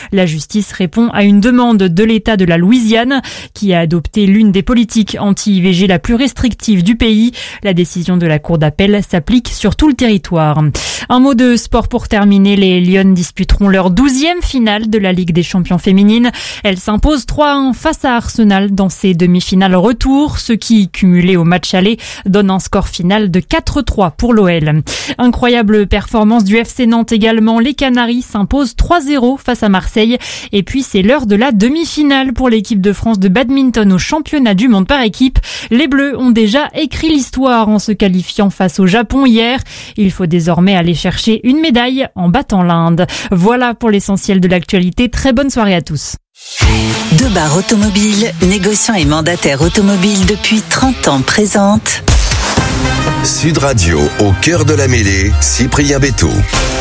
La justice répond à une demande de l'État de la Louisiane qui a adopté l'une des politiques anti-IVG la plus restrictive du pays. La décision de la Cour d'appel s'applique sur tout le territoire. Un mot de sport pour terminer. Les Lions disputeront leur 12e finale de la Ligue des champions féminines. Elles s'imposent 3-1 face à Arsenal dans ces demi-finales retour, ce qui, cumulé au match aller, donne un score final de 4-3 pour l'OL. Incroyable performance du FC Nantes également. Les Canaries s'imposent 3-0 face à Marseille. Et puis c'est l'heure de la demi-finale pour l'équipe de France de badminton au championnat du monde par équipe. Les Bleus ont déjà écrit l'histoire en se qualifiant face au Japon hier. Il faut désormais aller chercher une médaille en battant l'Inde. Voilà pour l'essentiel de l'actualité. Très bonne soirée à tous. Debar Automobile, négociant et mandataire automobile depuis 30 ans, présente Sud Radio, au cœur de la mêlée, Cyprien Bétaux.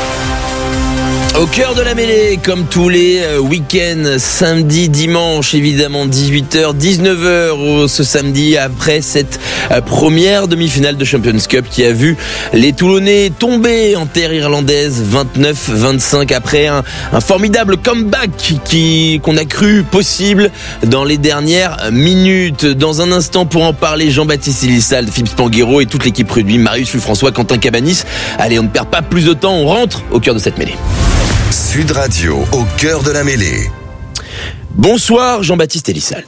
Au cœur de la mêlée, comme tous les week-ends, samedi, dimanche, évidemment, 18h, 19h ce samedi, après cette première demi-finale de Champions Cup qui a vu les Toulonnais tomber en terre irlandaise 29-25 après un formidable comeback qu'on a cru possible dans les dernières minutes. Dans un instant, pour en parler, Jean-Baptiste Elissal, Philippe Spanghero et toute l'équipe rugby, Marius François, Quentin Cabanis. Allez, on ne perd pas plus de temps, on rentre au cœur de cette mêlée. Sud Radio, au cœur de la mêlée. Bonsoir Jean-Baptiste Elissal.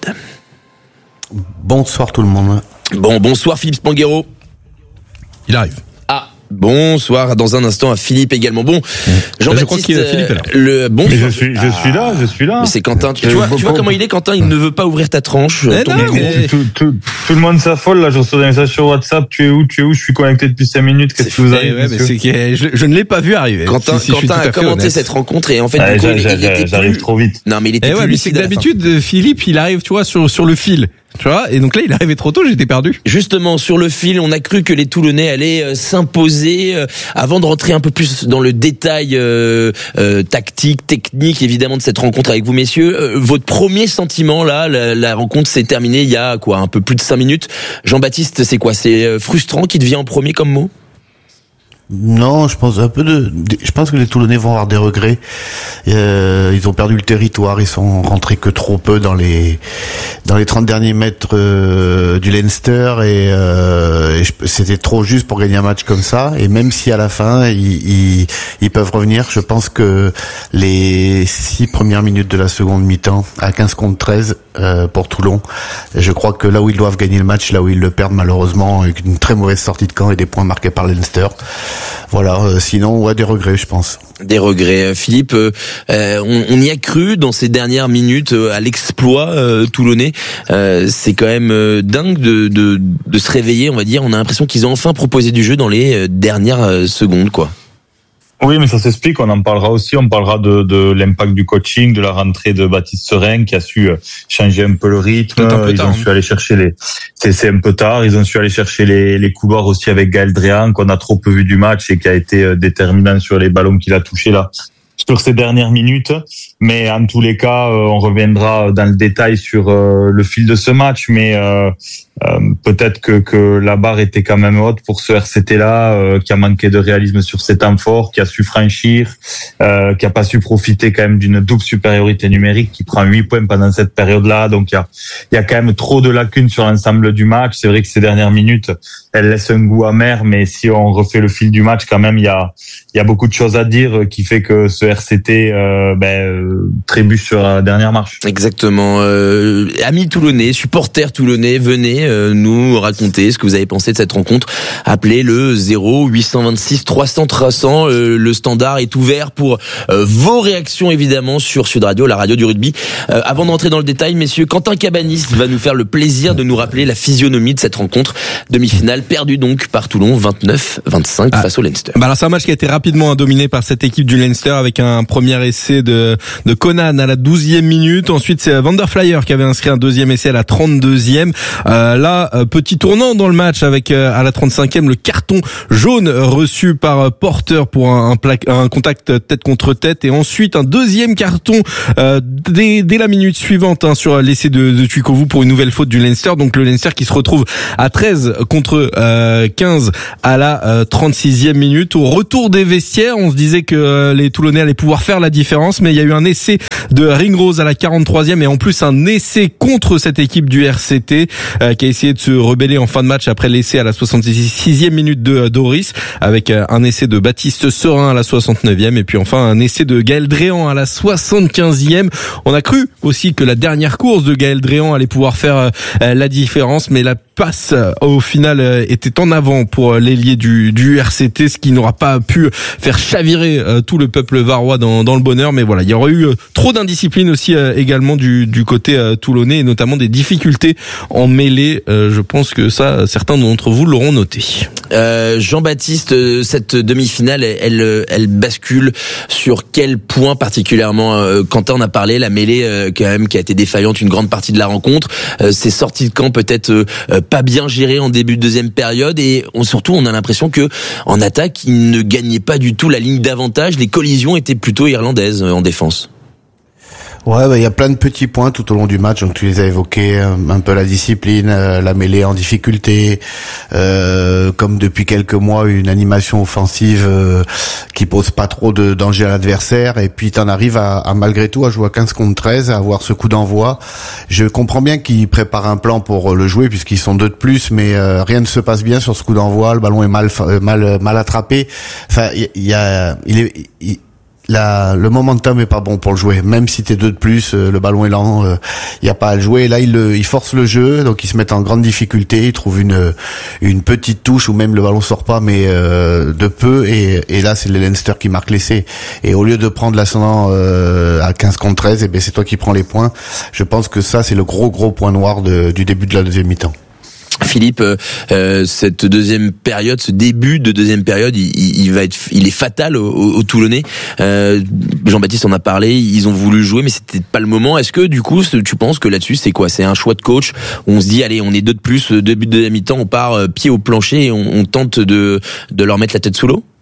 Bonsoir tout le monde. Bonsoir Philippe Spanghero. Il arrive. Bonsoir, dans un instant à Philippe également. Bon, Jean-Baptiste, je crois qu'il est Philippe là. Le bonsoir. Mais je suis là. Mais c'est Quentin. Tu vois comment il est, Quentin. Il ne veut pas ouvrir ta tranche. Tout le monde s'affole là. Je reçois des messages sur WhatsApp. Tu es où? Je suis connecté depuis 5 minutes. Qu'est-ce qui vous arrive? Mais c'est que je ne l'ai pas vu arriver. Quentin a commenté cette rencontre et en fait, j'arrive trop vite. Non, mais il était plus mais c'est lucide que d'habitude, Philippe, il arrive, tu vois, sur le fil. Tu vois, et donc là, il est arrivé trop tôt, j'étais perdu. Justement, sur le fil, on a cru que les Toulonnais allaient s'imposer. Avant de rentrer un peu plus dans le détail tactique, technique, évidemment, de cette rencontre avec vous, messieurs, votre premier sentiment, là, la rencontre s'est terminée il y a un peu plus de 5 minutes. Jean-Baptiste, c'est quoi? C'est frustrant qui te vient en premier comme mot? Non, je pense que les Toulonnais vont avoir des regrets. Ils ont perdu le territoire, ils sont rentrés que trop peu dans les 30 derniers mètres du Leinster et c'était trop juste pour gagner un match comme ça. Et même si à la fin ils peuvent revenir, je pense que les 6 premières minutes de la seconde mi-temps à 15 contre 13 pour Toulon, je crois que là où ils doivent gagner le match, là où ils le perdent malheureusement avec une très mauvaise sortie de camp et des points marqués par Leinster. Voilà, sinon des regrets, je pense. Des regrets. Philippe, on y a cru dans ces dernières minutes à l'exploit toulonnais. C'est quand même dingue de se réveiller, on va dire. On a l'impression qu'ils ont enfin proposé du jeu dans les dernières secondes, quoi. Oui, mais ça s'explique. On en parlera aussi. On parlera de l'impact du coaching, de la rentrée de Baptiste Serein qui a su changer un peu le rythme. Ils ont su aller chercher c'est un peu tard. Ils ont su aller chercher les couloirs aussi avec Gaël Dréan qu'on a trop peu vu du match et qui a été déterminant sur les ballons qu'il a touchés là sur ces dernières minutes. Mais en tous les cas, on reviendra dans le détail sur le fil de ce match. Mais peut-être que la barre était quand même haute pour ce RCT là, qui a manqué de réalisme sur ses temps forts, qui a su franchir, qui a pas su profiter quand même d'une double supériorité numérique, qui prend 8 points pendant cette période-là. Donc il y a quand même trop de lacunes sur l'ensemble du match. C'est vrai que ces dernières minutes, elles laissent un goût amer, mais si on refait le fil du match, quand même il y a beaucoup de choses à dire qui fait que ce RCT trébuche sur la dernière marche. Exactement. Amis toulonnais, supporters toulonnais, venez nous raconter ce que vous avez pensé de cette rencontre. Appelez le 0826 300 300. Le standard est ouvert pour vos réactions évidemment sur Sud Radio, la radio du rugby. Avant d'entrer dans le détail, messieurs, Quentin Cabanis va nous faire le plaisir de nous rappeler la physionomie de cette rencontre. Demi-finale perdue donc par Toulon 29-25 face au Leinster. Alors c'est un match qui a été rapidement dominé par cette équipe du Leinster avec un premier essai de Conan à la 12e minute. Ensuite c'est Vanderflyer qui avait inscrit un deuxième essai à la 32e. Là, petit tournant dans le match avec à la 35e le carton jaune reçu par Porter pour un contact tête contre tête, et ensuite un deuxième carton dès la minute suivante sur l'essai de Tuikovu pour une nouvelle faute du Leinster. Donc le Leinster qui se retrouve à 13 contre 15 à la 36e minute. Au retour des vestiaires, on se disait que les Toulonnais allaient pouvoir faire la différence, mais il y a eu un essai de Ringrose à la 43e et en plus un essai contre cette équipe du RCT qui a essayé de se rebeller en fin de match après l'essai à la 66e minute de Doris, avec un essai de Baptiste Serin à la 69e et puis enfin un essai de Gaël Dréan à la 75e. On a cru aussi que la dernière course de Gaël Dréan allait pouvoir faire la différence, mais la passe au final était en avant pour l'ailier du RCT, ce qui n'aura pas pu faire chavirer tout le peuple varois dans le bonheur. Mais voilà, il y aurait eu trop d'indiscipline aussi également du côté toulonnais, et notamment des difficultés en mêlée. Je pense que ça, certains d'entre vous l'auront noté. Jean-Baptiste, cette demi-finale, elle bascule sur quel point particulièrement? Quentin en a parlé, la mêlée quand même qui a été défaillante une grande partie de la rencontre. Ces sorties de camp peut-être pas bien gérées en début de deuxième période, et surtout on a l'impression que en attaque ils ne gagnaient pas du tout la ligne d'avantage. Les collisions étaient plutôt irlandaises en défense. Ouais, il y a plein de petits points tout au long du match, donc tu les as évoqués, un peu la discipline, la mêlée en difficulté, comme depuis quelques mois une animation offensive qui pose pas trop de danger à l'adversaire, et puis t'en arrives à malgré tout à jouer à 15 contre 13, à avoir ce coup d'envoi. Je comprends bien qu'ils préparent un plan pour le jouer puisqu'ils sont 2 de plus, mais rien ne se passe bien sur ce coup d'envoi, le ballon est mal attrapé. Enfin, le momentum est pas bon pour le jouer. Même si t'es 2 de plus, le ballon est lent, y a pas à le jouer. Là, ils forcent le jeu, donc ils se mettent en grande difficulté. Ils trouvent une petite touche où même le ballon sort pas, mais de peu. Et là, c'est le Leinster qui marque l'essai. Et au lieu de prendre l'ascendant à 15 contre 13, c'est toi qui prends les points. Je pense que ça, c'est le gros point noir du début de la deuxième mi-temps. Philippe, cette deuxième période, ce début de deuxième période, il est fatal aux Toulonnais. Jean-Baptiste en a parlé, ils ont voulu jouer, mais c'était pas le moment. Est-ce que du coup, tu penses que là-dessus, c'est quoi? C'est un choix de coach où on se dit, allez, on est 2 de plus, début de deuxième mi-temps, on part pied au plancher et on tente de leur mettre la tête sous l'eau?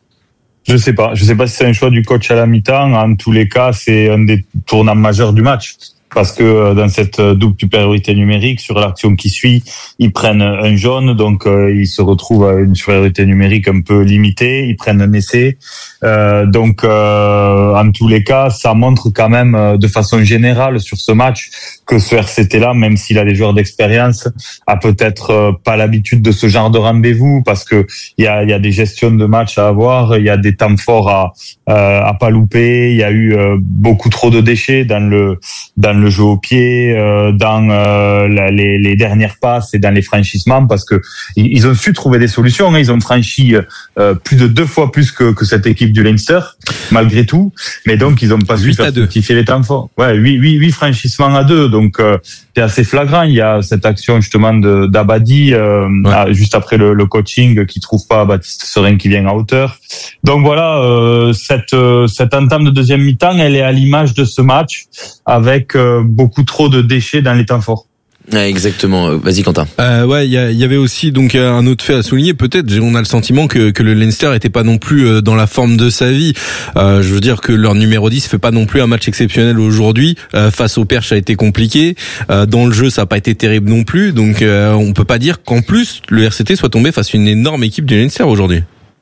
Je sais pas si c'est un choix du coach à la mi-temps. En tous les cas, c'est un des tournants majeurs du match. Parce que dans cette double supériorité numérique, sur l'action qui suit, ils prennent un jaune, donc ils se retrouvent à une supériorité numérique un peu limitée, ils prennent un essai. Donc en tous les cas, ça montre quand même de façon générale sur ce match que ce RCT-là, même s'il a des joueurs d'expérience, a peut-être pas l'habitude de ce genre de rendez-vous, parce que il y a des gestions de match à avoir, il y a des temps forts à pas louper, il y a eu beaucoup trop de déchets dans le jeu au pied, dans les dernières passes et dans les franchissements, parce que ils ont su trouver des solutions. Ils ont franchi plus de 2 fois plus que cette équipe du Leinster, malgré tout. Mais donc ils ont pas su faire fructifier les temps forts. Ouais, 8 franchissements à 2. Donc c'est assez flagrant. Il y a cette action justement d'Abadi juste après le coaching qui trouve pas Baptiste Serin qui vient à hauteur. Donc voilà, cette entame de deuxième mi-temps, elle est à l'image de ce match, avec beaucoup trop de déchets dans les temps forts. Ouais, exactement. Vas-y, Quentin. Il y avait aussi donc un autre fait à souligner. Peut-être, on a le sentiment que le Leinster était pas non plus dans la forme de sa vie. Je veux dire que leur numéro 10 fait pas non plus un match exceptionnel aujourd'hui. Face au Perche, ça a été compliqué. Dans le jeu, ça a pas été terrible non plus. Donc, on peut pas dire qu'en plus le RCT soit tombé face à une énorme équipe du Leinster aujourd'hui.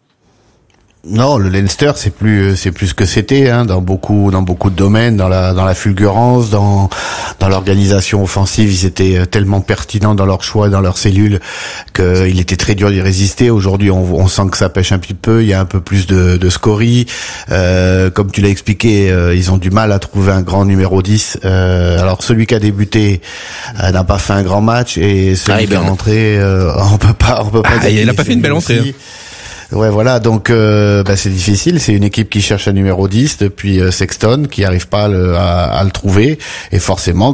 Non, le Leinster c'est plus ce que c'était dans beaucoup de domaines, dans la fulgurance, dans l'organisation offensive, ils étaient tellement pertinents dans leur choix, dans leur cellule, qu'il était très dur d'y résister. Aujourd'hui, on sent que ça pêche un petit peu, il y a un peu plus de scories. Comme tu l'as expliqué, ils ont du mal à trouver un grand numéro 10. Alors celui qui a débuté n'a pas fait un grand match, et celui qui est rentré, on peut pas il a pas fait une belle entrée. Ouais, voilà, donc c'est difficile. C'est une équipe qui cherche un numéro 10 depuis Sexton, qui arrive pas à le trouver, et forcément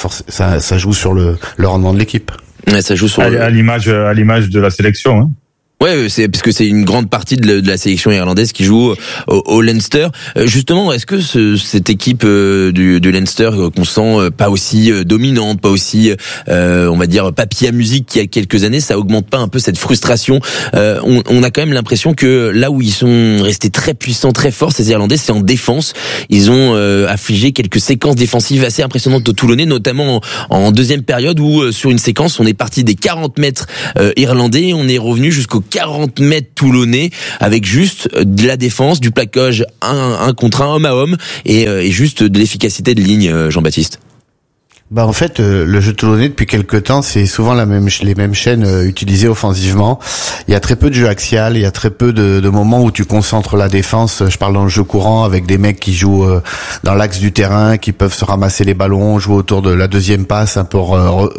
ça joue sur le rendement de l'équipe. Ouais, ça joue sur à l'image de la sélection. Ouais, c'est parce que c'est une grande partie de la sélection irlandaise qui joue au Leinster. Justement, est-ce que cette équipe du Leinster qu'on sent pas aussi dominante, pas aussi on va dire papier à musique qu'il y a quelques années, ça augmente pas un peu cette frustration? On a quand même l'impression que là où ils sont restés très puissants, très forts, ces Irlandais, c'est en défense. Ils ont affligé quelques séquences défensives assez impressionnantes aux Toulonnais, notamment en deuxième période où sur une séquence on est parti des 40 mètres irlandais, on est revenu jusqu'au 40 mètres toulonnais avec juste de la défense, du plaquage un contre un, homme à homme et juste de l'efficacité de ligne, Jean-Baptiste. Bah en fait le jeu toulonnais depuis quelques temps c'est souvent les mêmes chaînes utilisées offensivement. Il y a très peu de jeu axial, il y a très peu de moments où tu concentres la défense. Je parle dans le jeu courant avec des mecs qui jouent dans l'axe du terrain, qui peuvent se ramasser les ballons, jouer autour de la deuxième passe, un peu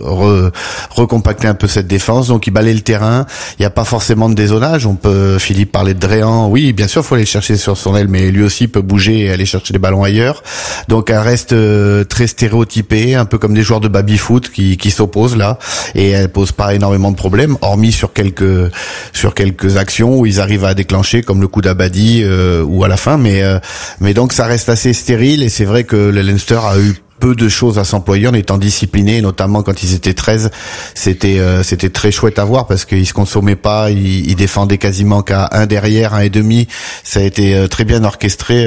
recompacter un peu cette défense. Donc ils balayent le terrain. Il n'y a pas forcément de dézonage. Philippe parlait de Dréan. Oui, bien sûr, faut aller chercher sur son aile, mais lui aussi peut bouger et aller chercher les ballons ailleurs. Donc elle reste très stéréotypée, un peu comme des joueurs de baby-foot qui s'opposent là, et elle pose pas énormément de problèmes, hormis sur quelques actions où ils arrivent à déclencher, comme le coup d'Abadi ou à la fin, mais donc ça reste assez stérile, et c'est vrai que le Leinster a eu peu de choses à s'employer en étant disciplinés, notamment quand ils étaient 13. C'était très chouette à voir parce qu'ils se consommaient pas, ils défendaient quasiment qu'à un derrière, un et demi. Ça a été très bien orchestré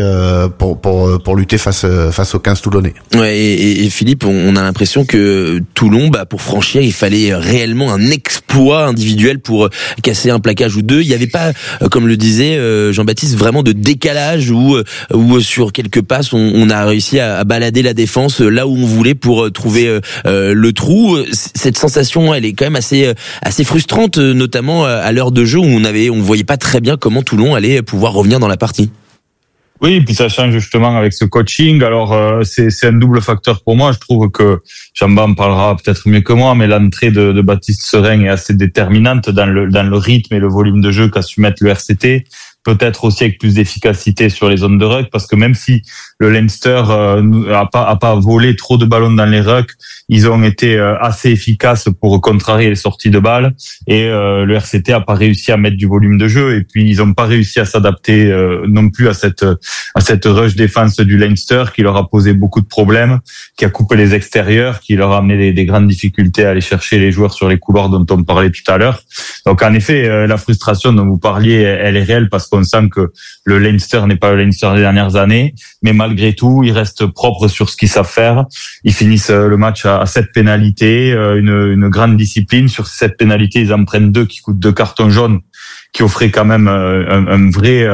pour lutter face aux 15 Toulonnais. Ouais, et Philippe, on a l'impression que Toulon, pour franchir, il fallait réellement un exploit individuel pour casser un plaquage ou deux. Il n'y avait pas, comme le disait Jean-Baptiste, vraiment de décalage où sur quelques passes on a réussi à balader la défense là où on voulait pour trouver le trou. Cette sensation, elle est quand même assez frustrante, notamment à l'heure de jeu où on voyait pas très bien comment Toulon allait pouvoir revenir dans la partie. Oui, puis ça change justement avec ce coaching. Alors c'est un double facteur pour moi. Je trouve que Jamba en parlera peut-être mieux que moi, mais l'entrée de Baptiste Serein est assez déterminante dans le rythme et le volume de jeu qu'a su mettre le RCT. Peut-être aussi avec plus d'efficacité sur les zones de ruck, parce que même si le Leinster a pas volé trop de ballons dans les rucks, ils ont été assez efficaces pour contrarier les sorties de balles, et le RCT a pas réussi à mettre du volume de jeu, et puis ils ont pas réussi à s'adapter non plus à cette rush défense du Leinster qui leur a posé beaucoup de problèmes, qui a coupé les extérieurs, qui leur a amené des grandes difficultés à aller chercher les joueurs sur les couloirs dont on parlait tout à l'heure. Donc en effet, la frustration dont vous parliez, elle est réelle, parce qu'on sent que le Leinster n'est pas le Leinster des dernières années, mais malgré tout, ils restent propres sur ce qu'ils savent faire. Ils finissent le match à 7 pénalités, une grande discipline. Sur ces 7 pénalités, ils en prennent 2 qui coûtent 2 cartons jaunes, qui offraient quand même un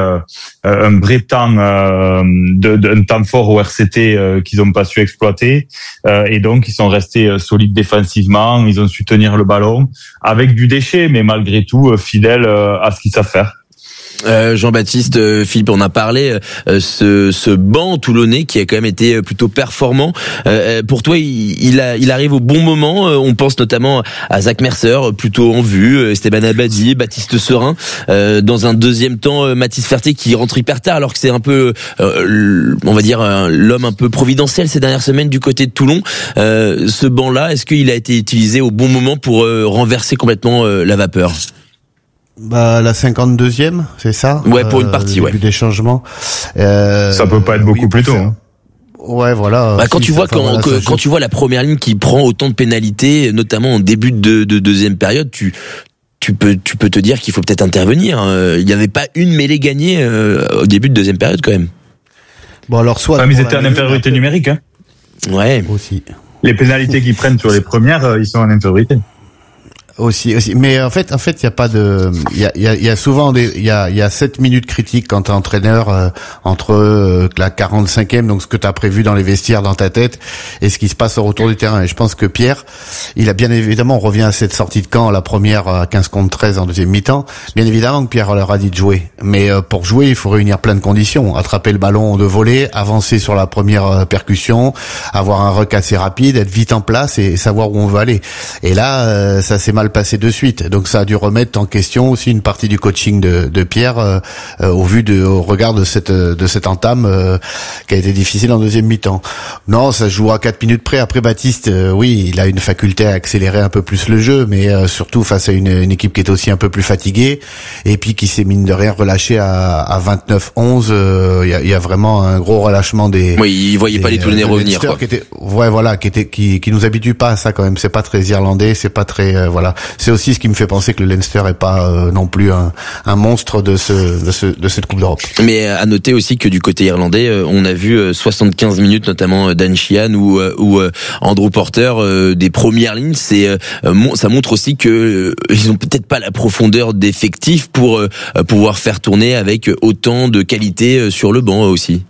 vrai temps un temps fort au RCT qu'ils n'ont pas su exploiter, et donc ils sont restés solides défensivement. Ils ont su tenir le ballon avec du déchet, mais malgré tout fidèles à ce qu'ils savent faire. Jean-Baptiste, Philippe, on a parlé ce banc toulonnais qui a quand même été plutôt performant. Pour toi, il arrive au bon moment. On pense notamment à Zach Mercer, plutôt en vue, Esteban Abadi, Baptiste Serein. Dans un deuxième temps, Mathis Ferté qui rentre hyper tard, alors que c'est un peu, on va dire, l'homme un peu providentiel ces dernières semaines du côté de Toulon. Ce banc-là, est-ce qu'il a été utilisé au bon moment pour renverser complètement la vapeur? La 52e, c'est ça? Ouais, pour une partie, ouais. Des changements. Ça peut pas être beaucoup plus tôt. Hein. Ouais, voilà. Quand tu vois la première ligne qui prend autant de pénalités, notamment en début de deuxième période, tu peux te dire qu'il faut peut-être intervenir. Il n'y avait pas une mêlée gagnée au début de deuxième période quand même. Bon, alors soit. Mais ils étaient en infériorité numérique, hein. Ouais. Aussi. Les pénalités qu'ils prennent sur les premières, ils sont en infériorité. Aussi, mais en fait, il y a pas de, il y a souvent il y a 7 minutes critiques quand t'es entraîneur, entre la 45e, donc ce que t'as prévu dans les vestiaires dans ta tête, et ce qui se passe au retour du terrain. Et je pense que Pierre, il a bien évidemment, on revient à cette sortie de camp, la première à 15 contre 13 en deuxième mi-temps. Bien évidemment que Pierre leur a dit de jouer. Mais, pour jouer, il faut réunir plein de conditions. Attraper le ballon de volée, avancer sur la première percussion, avoir un ruck assez rapide, être vite en place et savoir où on veut aller. Et là, ça s'est mal mal passé de suite. Donc ça a dû remettre en question aussi une partie du coaching de Pierre au regard de cette entame qui a été difficile en deuxième mi-temps. Non, ça se joue à 4 minutes près. Après Baptiste, oui, il a une faculté à accélérer un peu plus le jeu, mais surtout face à une équipe qui est aussi un peu plus fatiguée et puis qui s'est mine de rien relâché à 29-11. Il y a vraiment un gros relâchement des. Oui, ils voyaient pas les Toulonnais revenir, quoi. Qui nous habitue pas à ça quand même. C'est pas très irlandais, c'est pas très voilà. C'est aussi ce qui me fait penser que le Leinster est pas non plus un monstre de cette Coupe d'Europe. Mais à noter aussi que du côté irlandais, on a vu 75 minutes notamment Dan Sheehan ou Andrew Porter des premières lignes. Ça montre aussi que ils ont peut-être pas la profondeur d'effectifs pour pouvoir faire tourner avec autant de qualité sur le banc aussi.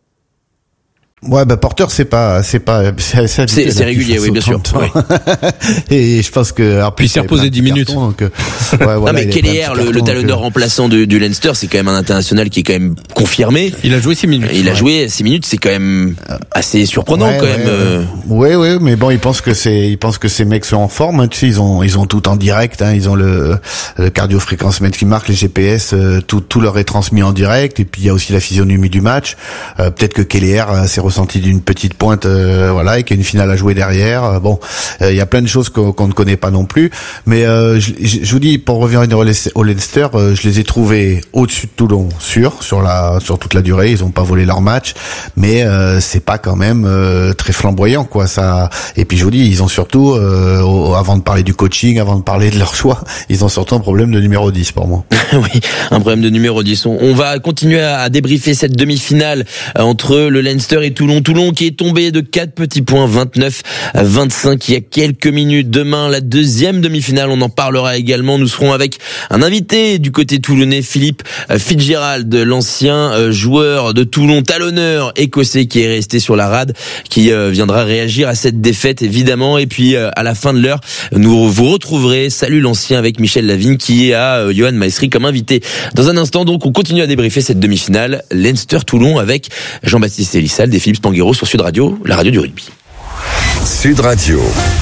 Ouais, Porter, c'est régulier, oui, bien sûr. Oui. Et je pense que, puis il s'est reposé 10 minutes. Donc, voilà, non, mais Kelleher, le talonneur remplaçant du Leinster, c'est quand même un international qui est quand même confirmé. Il a joué 6 minutes. Il a joué 6 minutes, c'est quand même assez surprenant, quand même. Oui, mais bon, il pense que ces mecs sont en forme, hein, tu sais, ils ont tout en direct, hein, ils ont le cardio-fréquence-mètre qui marque, les GPS, tout leur est transmis en direct, et puis il y a aussi la physionomie du match. Peut-être que Kelleher s'est ressenti d'une petite pointe, et qu'il y a une finale à jouer derrière. Il y a plein de choses qu'on ne connaît pas non plus. Mais je vous dis, pour revenir au Leinster, je les ai trouvés au-dessus de Toulon, sur toute la durée. Ils ont pas volé leur match, mais c'est pas quand même très flamboyant, quoi. Ça. Et puis je vous dis, ils ont surtout, avant de parler du coaching, avant de parler de leur choix, ils ont surtout un problème de numéro 10 pour moi. Oui, un problème de numéro 10. On va continuer à débriefer cette demi-finale entre le Leinster et Toulon qui est tombé de 4 petits points, 29-25 il y a quelques minutes. Demain, la deuxième demi-finale, on en parlera également. Nous serons avec un invité du côté toulonnais, Philippe Fitzgerald, l'ancien joueur de Toulon, talonneur écossais qui est resté sur la rade, qui viendra réagir à cette défaite évidemment. Et puis à la fin de l'heure, vous retrouverez Salut l'ancien avec Michel Lavigne qui a Johan Maestri comme invité. Dans un instant, donc, on continue à débriefer cette demi-finale Leinster-Toulon avec Jean-Baptiste Elissalde et Philippe Spanghero sur Sud Radio, la radio du rugby. Sud Radio.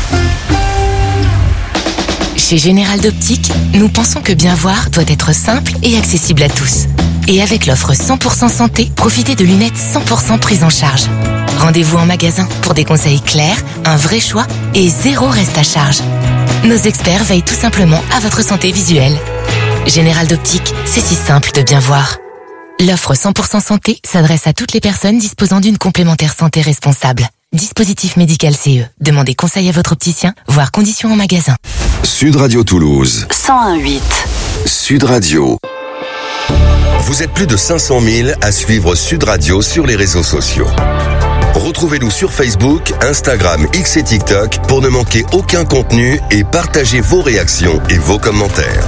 Chez Général d'Optique, nous pensons que bien voir doit être simple et accessible à tous. Et avec l'offre 100% santé, profitez de lunettes 100% prises en charge. Rendez-vous en magasin pour des conseils clairs, un vrai choix et 0 reste à charge. Nos experts veillent tout simplement à votre santé visuelle. Général d'Optique, c'est si simple de bien voir. L'offre 100% santé s'adresse à toutes les personnes disposant d'une complémentaire santé responsable. Dispositif médical CE. Demandez conseil à votre opticien, voire conditions en magasin. Sud Radio Toulouse. 101.8. Sud Radio. Vous êtes plus de 500 000 à suivre Sud Radio sur les réseaux sociaux. Retrouvez-nous sur Facebook, Instagram, X et TikTok pour ne manquer aucun contenu et partagez vos réactions et vos commentaires.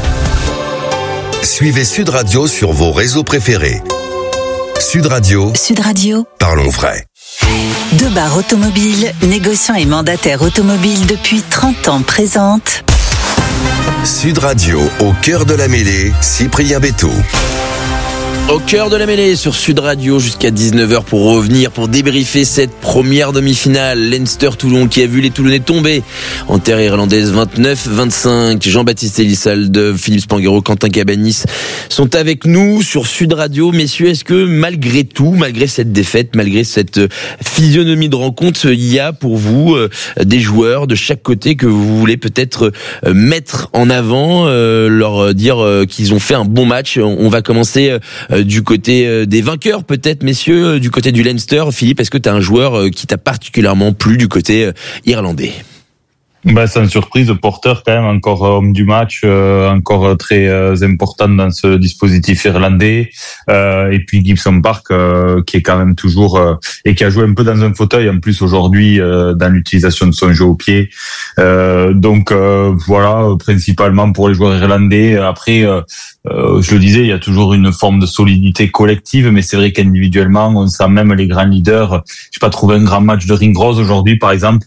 Suivez Sud Radio sur vos réseaux préférés. Sud Radio. Sud Radio. Parlons vrai. Debar Automobile, négociant et mandataire automobile depuis 30 ans, présente Sud Radio, au cœur de la mêlée, Cyprien Béthou. Au cœur de la mêlée sur Sud Radio jusqu'à 19h pour revenir, pour débriefer cette première demi-finale. Leinster-Toulon qui a vu les Toulonnais tomber en terre irlandaise 29-25. Jean-Baptiste Elissalde, Philippe Spanghero, Quentin Cabanis sont avec nous sur Sud Radio. Messieurs, est-ce que malgré tout, malgré cette défaite, malgré cette physionomie de rencontre, il y a pour vous des joueurs de chaque côté que vous voulez peut-être mettre en avant, leur dire qu'ils ont fait un bon match? On va commencer du côté des vainqueurs peut-être, messieurs, du côté du Leinster. Philippe, est-ce que tu as un joueur qui t'a particulièrement plu du côté irlandais? Sans surprise, Porter quand même encore homme du match, encore très important dans ce dispositif irlandais. Et puis Gibson Park qui est quand même toujours et qui a joué un peu dans un fauteuil en plus aujourd'hui dans l'utilisation de son jeu au pied. Donc voilà, principalement pour les joueurs irlandais. Après, je le disais, il y a toujours une forme de solidité collective, mais c'est vrai qu'individuellement, on sent même les grands leaders. J'ai pas trouvé un grand match de Ringrose aujourd'hui, par exemple,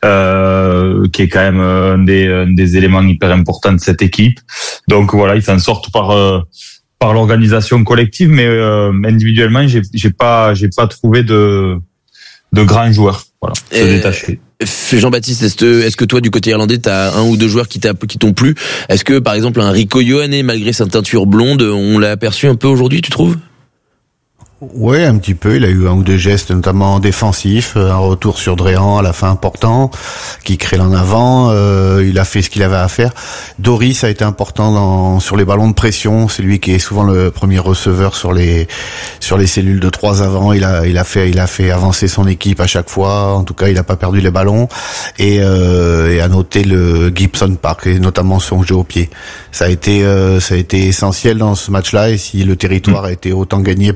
qui est quand même un des éléments hyper importants de cette équipe. Donc voilà, ils s'en sortent par l'organisation collective, mais individuellement, j'ai pas trouvé de grands joueurs. Voilà, se détacher. Jean-Baptiste, est-ce que toi, du côté irlandais, t'as un ou deux joueurs qui t'ont plu? Est-ce que, par exemple, un Rico Ioane, malgré sa teinture blonde, on l'a aperçu un peu aujourd'hui, tu trouves? Ouais, un petit peu. Il a eu un ou deux gestes, notamment défensifs, un retour sur Dréan à la fin important, qui crée l'en avant. Il a fait ce qu'il avait à faire. Doris a été important sur les ballons de pression. C'est lui qui est souvent le premier receveur sur les cellules de 3 avant. Il a fait avancer son équipe à chaque fois. En tout cas, il a pas perdu les ballons. Et à noter le Gibson Park, et notamment son jeu au pied. Ça a été essentiel dans ce match-là. Et si le territoire a été autant gagné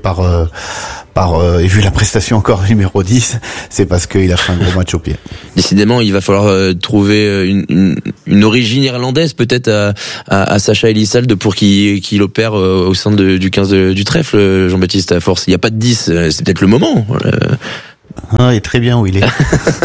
et vu la prestation encore numéro 10, c'est parce qu'il a fait un gros match au pied. Décidément, il va falloir trouver une origine irlandaise peut-être à Sacha Elissalde pour qu'il opère au sein du 15 du trèfle, Jean-Baptiste, à force. Il n'y a pas de 10, c'est peut-être le moment. Ah, il est très bien où il est.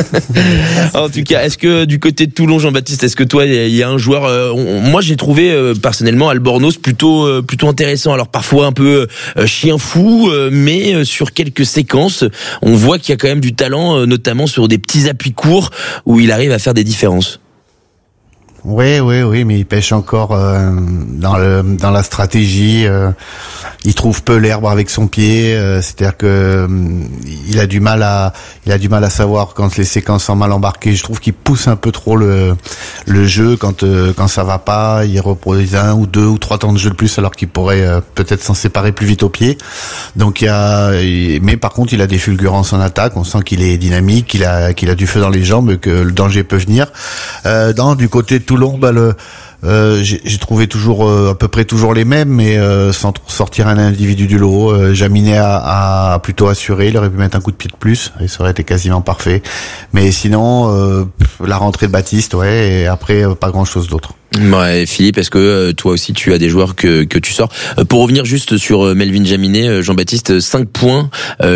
En tout cas, est-ce que du côté de Toulon, Jean-Baptiste, est-ce que toi, il y a un joueur, moi j'ai trouvé personnellement Albornoz plutôt intéressant. Alors parfois un peu chien fou, mais sur quelques séquences, on voit qu'il y a quand même du talent, notamment sur des petits appuis courts où il arrive à faire des différences. Oui, mais il pêche encore dans la stratégie. Il trouve peu l'herbe avec son pied. C'est-à-dire que il a du mal à savoir quand les séquences sont mal embarquées. Je trouve qu'il pousse un peu trop le jeu quand ça va pas. Il repose 1 ou 2 ou 3 temps de jeu de plus alors qu'il pourrait peut-être s'en séparer plus vite au pied. Donc mais par contre il a des fulgurances en attaque. On sent qu'il est dynamique, qu'il a du feu dans les jambes, que le danger peut venir. Du côté de Toulon, j'ai trouvé toujours à peu près toujours les mêmes, mais sans sortir un individu du lot. Jaminet a plutôt assuré, il aurait pu mettre un coup de pied de plus, et ça aurait été quasiment parfait. Mais sinon, la rentrée de Baptiste, ouais, et après pas grand chose d'autre. Ouais, Philippe, est-ce que toi aussi tu as des joueurs que tu sors? Pour revenir juste sur Melvin Jaminet, Jean-Baptiste, 5 points,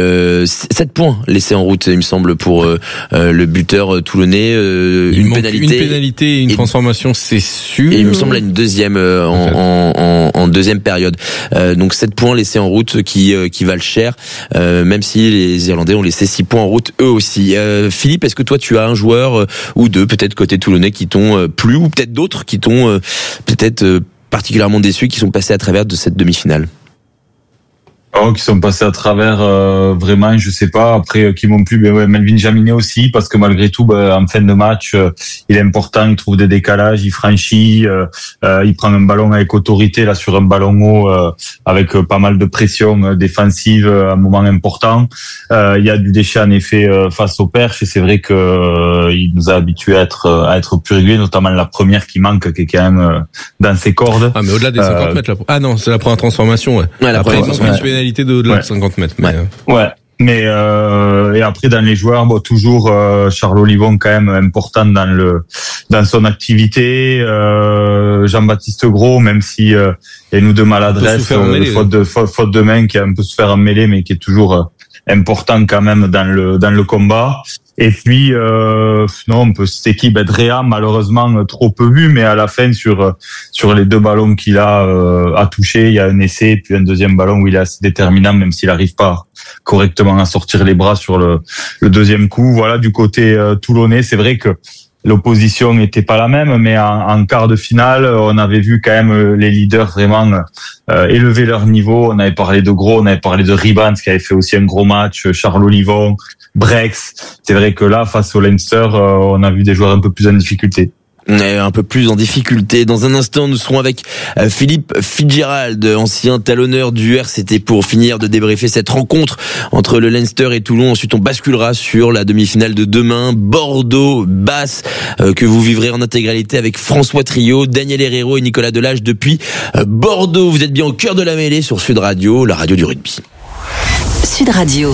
7 points laissés en route, il me semble, pour le buteur toulonnais. Une pénalité et une transformation, c'est sûr. Et il me semble à une deuxième en deuxième période. Donc 7 points laissés en route qui valent cher, même si les Irlandais ont laissé 6 points en route eux aussi. Philippe, est-ce que toi tu as un joueur ou deux peut-être côté toulonnais qui t'ont plu, ou peut-être d'autres qui t'ont peut-être particulièrement déçus, qui sont passés à travers de cette demi-finale? Qui sont passés à travers, vraiment, je sais pas. Après, qui m'ont plu, Melvin Jaminet aussi, parce que malgré tout, en fin de match, il est important, il trouve des décalages, il franchit, il prend un ballon avec autorité là sur un ballon haut, avec pas mal de pression défensive à un moment important. Il y a du déchet en effet face aux perches, et c'est vrai que il nous a habitués à être plus réguliers, notamment la première qui manque, qui est quand même dans ses cordes. Ah, mais au-delà des 50 mètres là. Ah non, c'est la première transformation, ouais. Ouais, la première transformation. De 50 mètres. Mais et après dans les joueurs, toujours Charles Olivon quand même important dans son activité. Jean-Baptiste Gros, même si il y a une ou deux maladresses, faute de main qui a un peu souffert en mêlée, mais qui est toujours important quand même dans le combat. Et puis cette équipe Dréa, malheureusement trop peu vue, mais à la fin sur les 2 ballons qu'il a touché, il y a un essai puis un deuxième ballon où il est assez déterminant, même s'il n'arrive pas correctement à sortir les bras sur le deuxième coup. Voilà, du côté toulonnais, c'est vrai que l'opposition n'était pas la même, mais en quart de finale, on avait vu quand même les leaders vraiment élever leur niveau. On avait parlé de Gros, on avait parlé de Ribans qui avait fait aussi un gros match, Charles Olivon, Brex. C'est vrai que là, face au Leinster, on a vu des joueurs un peu plus en difficulté. Un peu plus en difficulté. Dans un instant, nous serons avec Philippe Fitzgerald, ancien talonneur du RCT, pour finir de débriefer cette rencontre entre le Leinster et Toulon. Ensuite, on basculera sur la demi-finale de demain, Bordeaux-Basse, que vous vivrez en intégralité avec François Trio, Daniel Herrero et Nicolas Delage depuis Bordeaux. Vous êtes bien au cœur de la mêlée sur Sud Radio, la radio du rugby. Sud Radio.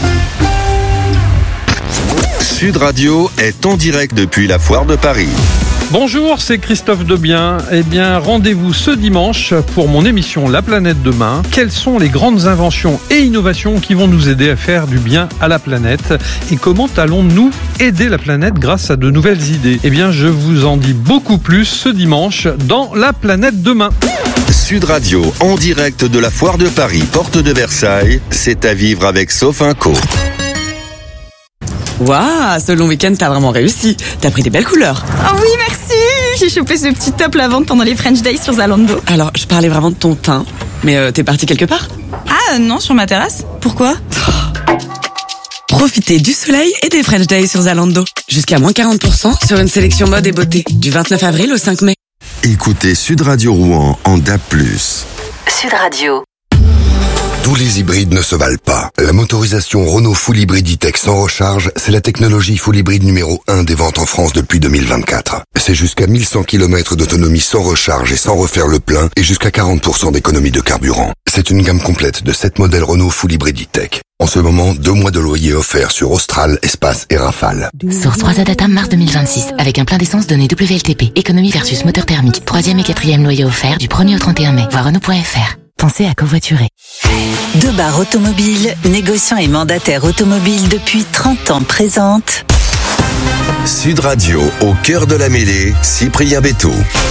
Sud Radio est en direct depuis la Foire de Paris. Bonjour, c'est Christophe Debien. Rendez-vous ce dimanche pour mon émission La Planète Demain. Quelles sont les grandes inventions et innovations qui vont nous aider à faire du bien à la planète? Et comment allons-nous aider la planète grâce à de nouvelles idées? Je vous en dis beaucoup plus ce dimanche dans La Planète Demain. Sud Radio, en direct de la Foire de Paris, porte de Versailles, c'est à vivre avec Sofinco. Waouh, ce long week-end, t'as vraiment réussi. T'as pris des belles couleurs. Oh oui, merci. J'ai chopé ce petit top lavande pendant les French Days sur Zalando. Alors, je parlais vraiment de ton teint. Mais t'es parti quelque part? Ah non, sur ma terrasse. Pourquoi? Profitez du soleil et des French Days sur Zalando. Jusqu'à moins 40% sur une sélection mode et beauté. Du 29 avril au 5 mai. Écoutez Sud Radio Rouen en DAB+. Sud Radio. Tous les hybrides ne se valent pas. La motorisation Renault Full Hybrid E-Tech sans recharge, c'est la technologie Full Hybrid numéro 1 des ventes en France depuis 2024. C'est jusqu'à 1100 km d'autonomie sans recharge et sans refaire le plein et jusqu'à 40% d'économie de carburant. C'est une gamme complète de 7 modèles Renault Full Hybrid E-Tech. En ce moment, 2 mois de loyer offerts sur Austral, Espace et Rafale. Source 3 Adata mars 2026, avec un plein d'essence donné WLTP. Économie versus moteur thermique. 3e et 4e loyer offert du 1er au 31 mai. Voir Renault.fr. Pensez à covoiturer. Debar Automobile, négociant et mandataire automobile depuis 30 ans, présente Sud Radio, au cœur de la mêlée, Cyprien Bétaux.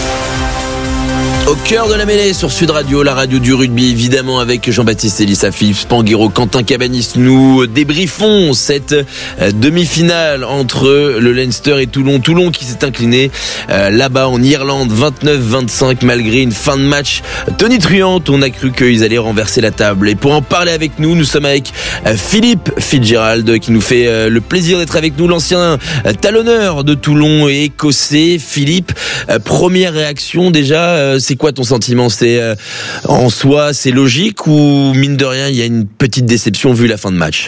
Au cœur de la mêlée sur Sud Radio, la radio du rugby, évidemment, avec Jean-Baptiste Elissa, Philippe Spanghero, Quentin Cabanis. Nous débriefons cette demi-finale entre le Leinster et Toulon. Toulon qui s'est incliné là-bas en Irlande, 29-25, malgré une fin de match tonitruante. On a cru qu'ils allaient renverser la table. Et pour en parler avec nous, nous sommes avec Philippe Fitzgerald, qui nous fait le plaisir d'être avec nous, l'ancien talonneur de Toulon et écossais. Philippe, première réaction déjà, c'est quoi ton sentiment? C'est en soi, c'est logique ou mine de rien, il y a une petite déception vu la fin de match?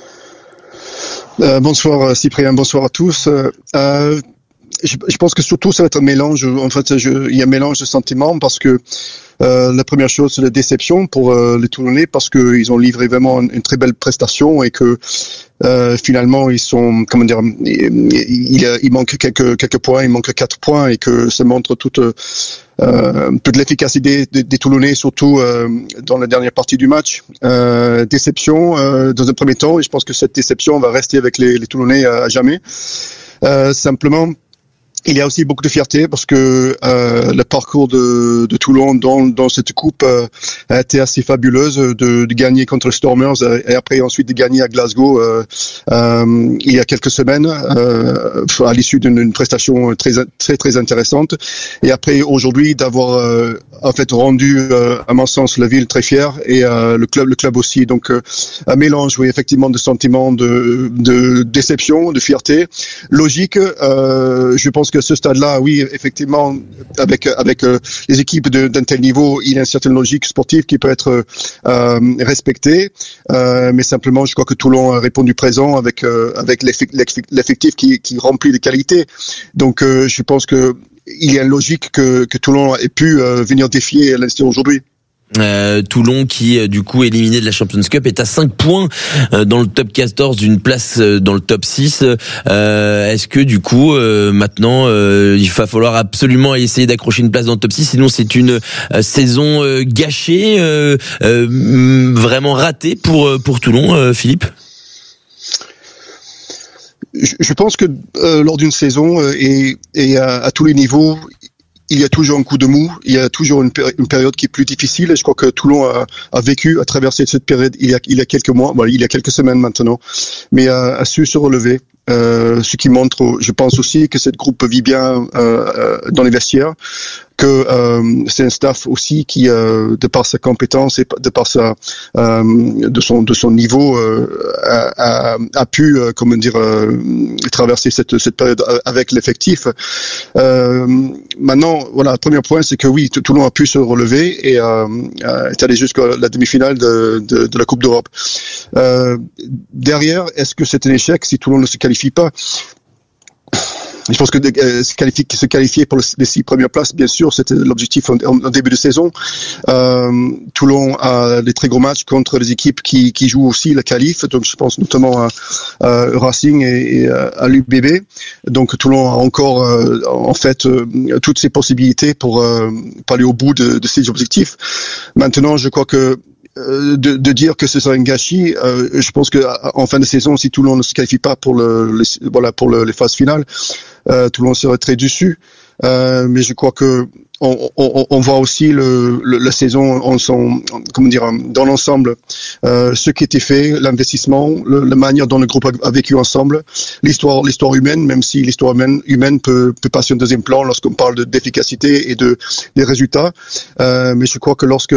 Bonsoir Cyprien, bonsoir à tous. Je pense que surtout ça va être un mélange. En fait, il y a un mélange de sentiments parce que la première chose, c'est la déception pour les Toulonnais parce que ils ont livré vraiment une très belle prestation et que finalement ils sont, comment dire, il manque quelques points, il manque 4 points et que ça montre toute l'efficacité des Toulonnais, surtout dans la dernière partie du match. Déception dans un premier temps, et je pense que cette déception va rester avec les Toulonnais à jamais. Simplement, il y a aussi beaucoup de fierté parce que le parcours de Toulon dans cette coupe a été assez fabuleuse de gagner contre les Stormers et après ensuite de gagner à Glasgow il y a quelques semaines à l'issue d'une prestation très intéressante, et après aujourd'hui d'avoir en fait rendu à mon sens la ville très fière et le club aussi. Donc un mélange, oui, effectivement, de sentiments de déception, de fierté, logique. Je pense que ce stade-là, oui, effectivement, avec les équipes d'un tel niveau, il y a une certaine logique sportive qui peut être respectée, mais simplement, je crois que Toulon a répondu présent avec l'effectif qui remplit les qualités. Donc, je pense que il y a une logique que Toulon ait pu venir défier Leinster aujourd'hui. Toulon qui du coup éliminé de la Champions Cup est à 5 points dans le top 14 d'une place dans le top 6. Est-ce que du coup maintenant il va falloir absolument essayer d'accrocher une place dans le top 6, sinon c'est une saison gâchée, vraiment ratée pour Toulon, Philippe? Je pense que lors d'une saison et à tous les niveaux, il y a toujours un coup de mou, il y a toujours une période qui est plus difficile, et je crois que Toulon a traversé cette période il y a quelques mois, il y a quelques semaines maintenant, mais a su se relever. Ce qui montre, je pense aussi, que cette groupe vit bien dans les vestiaires, que c'est un staff aussi qui, de par sa compétence et de par de son niveau, a pu, comment dire, traverser cette période avec l'effectif. Maintenant, voilà, le premier point, c'est que oui, Toulon a pu se relever et est allé jusqu'à la demi-finale de la Coupe d'Europe. Derrière, est-ce que c'est un échec si Toulon ne se qualifie pas? Je pense que se qualifier pour les 6 premières places, bien sûr, c'était l'objectif en début de saison. Toulon a des très gros matchs contre les équipes qui jouent aussi la qualif, donc je pense notamment à Racing et à l'UBB. Donc Toulon a encore en fait toutes ses possibilités pour aller au bout de ses objectifs. Maintenant, je crois que de dire que ce serait un gâchis, je pense que en fin de saison, si Toulon ne se qualifie pas pour les phases finales, Toulon serait très déçu. mais je crois que on voit aussi la saison dans l'ensemble, ce qui était fait, l'investissement, la manière dont le groupe a vécu ensemble, l'histoire humaine, même si l'histoire humaine peut passer au deuxième plan lorsqu'on parle d'efficacité et des résultats. Mais je crois que lorsque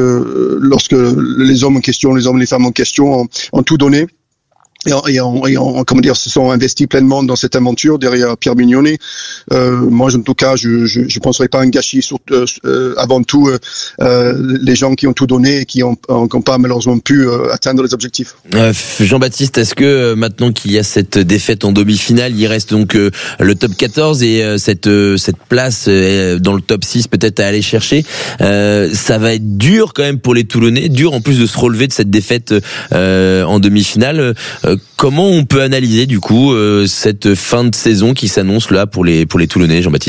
les hommes en question, les hommes et les femmes en question ont tout donné, et se sont investis pleinement dans cette aventure derrière Pierre Mignoni. Moi, en tout cas, je penserais pas à un gâchis. Avant tout, les gens qui ont tout donné et qui ont pas malheureusement pu atteindre les objectifs. Jean-Baptiste, est-ce que maintenant qu'il y a cette défaite en demi-finale, il reste donc le top 14 et cette place dans le top 6 peut-être à aller chercher, ça va être dur quand même pour les Toulonnais, dur en plus de se relever de cette défaite en demi-finale. Comment on peut analyser du coup cette fin de saison qui s'annonce là pour les Toulonnais, Jean-Baptiste ?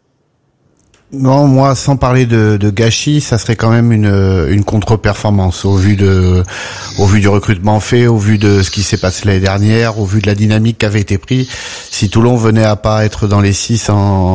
Non, moi, sans parler de gâchis, ça serait quand même une contre-performance au vu du recrutement fait, au vu de ce qui s'est passé l'année dernière, au vu de la dynamique qui avait été prise. Si Toulon venait à pas être dans les 6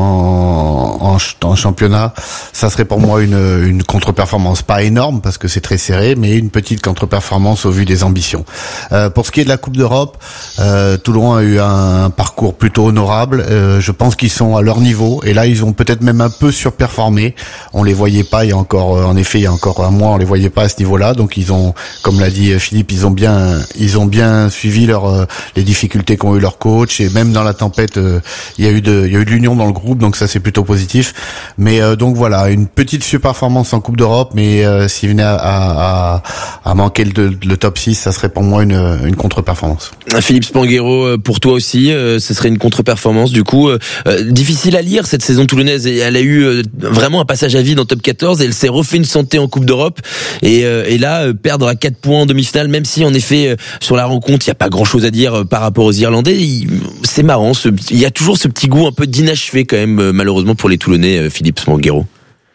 en championnat, ça serait pour moi une contre-performance, pas énorme parce que c'est très serré, mais une petite contre-performance au vu des ambitions. Pour ce qui est de la Coupe d'Europe, Toulon a eu un parcours plutôt honorable. Je pense qu'ils sont à leur niveau et là ils ont peut-être même un peu surperformé. On les voyait pas il y a encore un mois, on les voyait pas à ce niveau-là. Donc ils ont, comme l'a dit Philippe, ils ont bien suivi les difficultés qu'ont eu leurs coachs et même dans la tempête, il y a eu de l'union dans le groupe, donc ça c'est plutôt positif. Mais donc voilà, une petite surperformance en Coupe d'Europe, mais s'il venait à manquer le top 6, ça serait pour moi une contre-performance. Philippe Spanghero, pour toi aussi, ce serait une contre-performance du coup. Difficile à lire cette saison toulonnaise, elle a eu vraiment un passage à vide en top 14 et elle s'est refait une santé en Coupe d'Europe et là perdre à 4 points en demi-finale, même si en effet sur la rencontre il n'y a pas grand chose à dire par rapport aux Irlandais, c'est marrant, il y a toujours ce petit goût un peu d'inachevé quand même malheureusement pour les Toulonnais. Philippe Spanghero.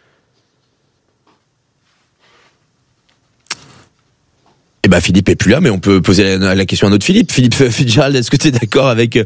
Philippe est plus là, mais on peut poser la question à un autre Philippe. Philippe Fitzgerald, est-ce que tu es d'accord avec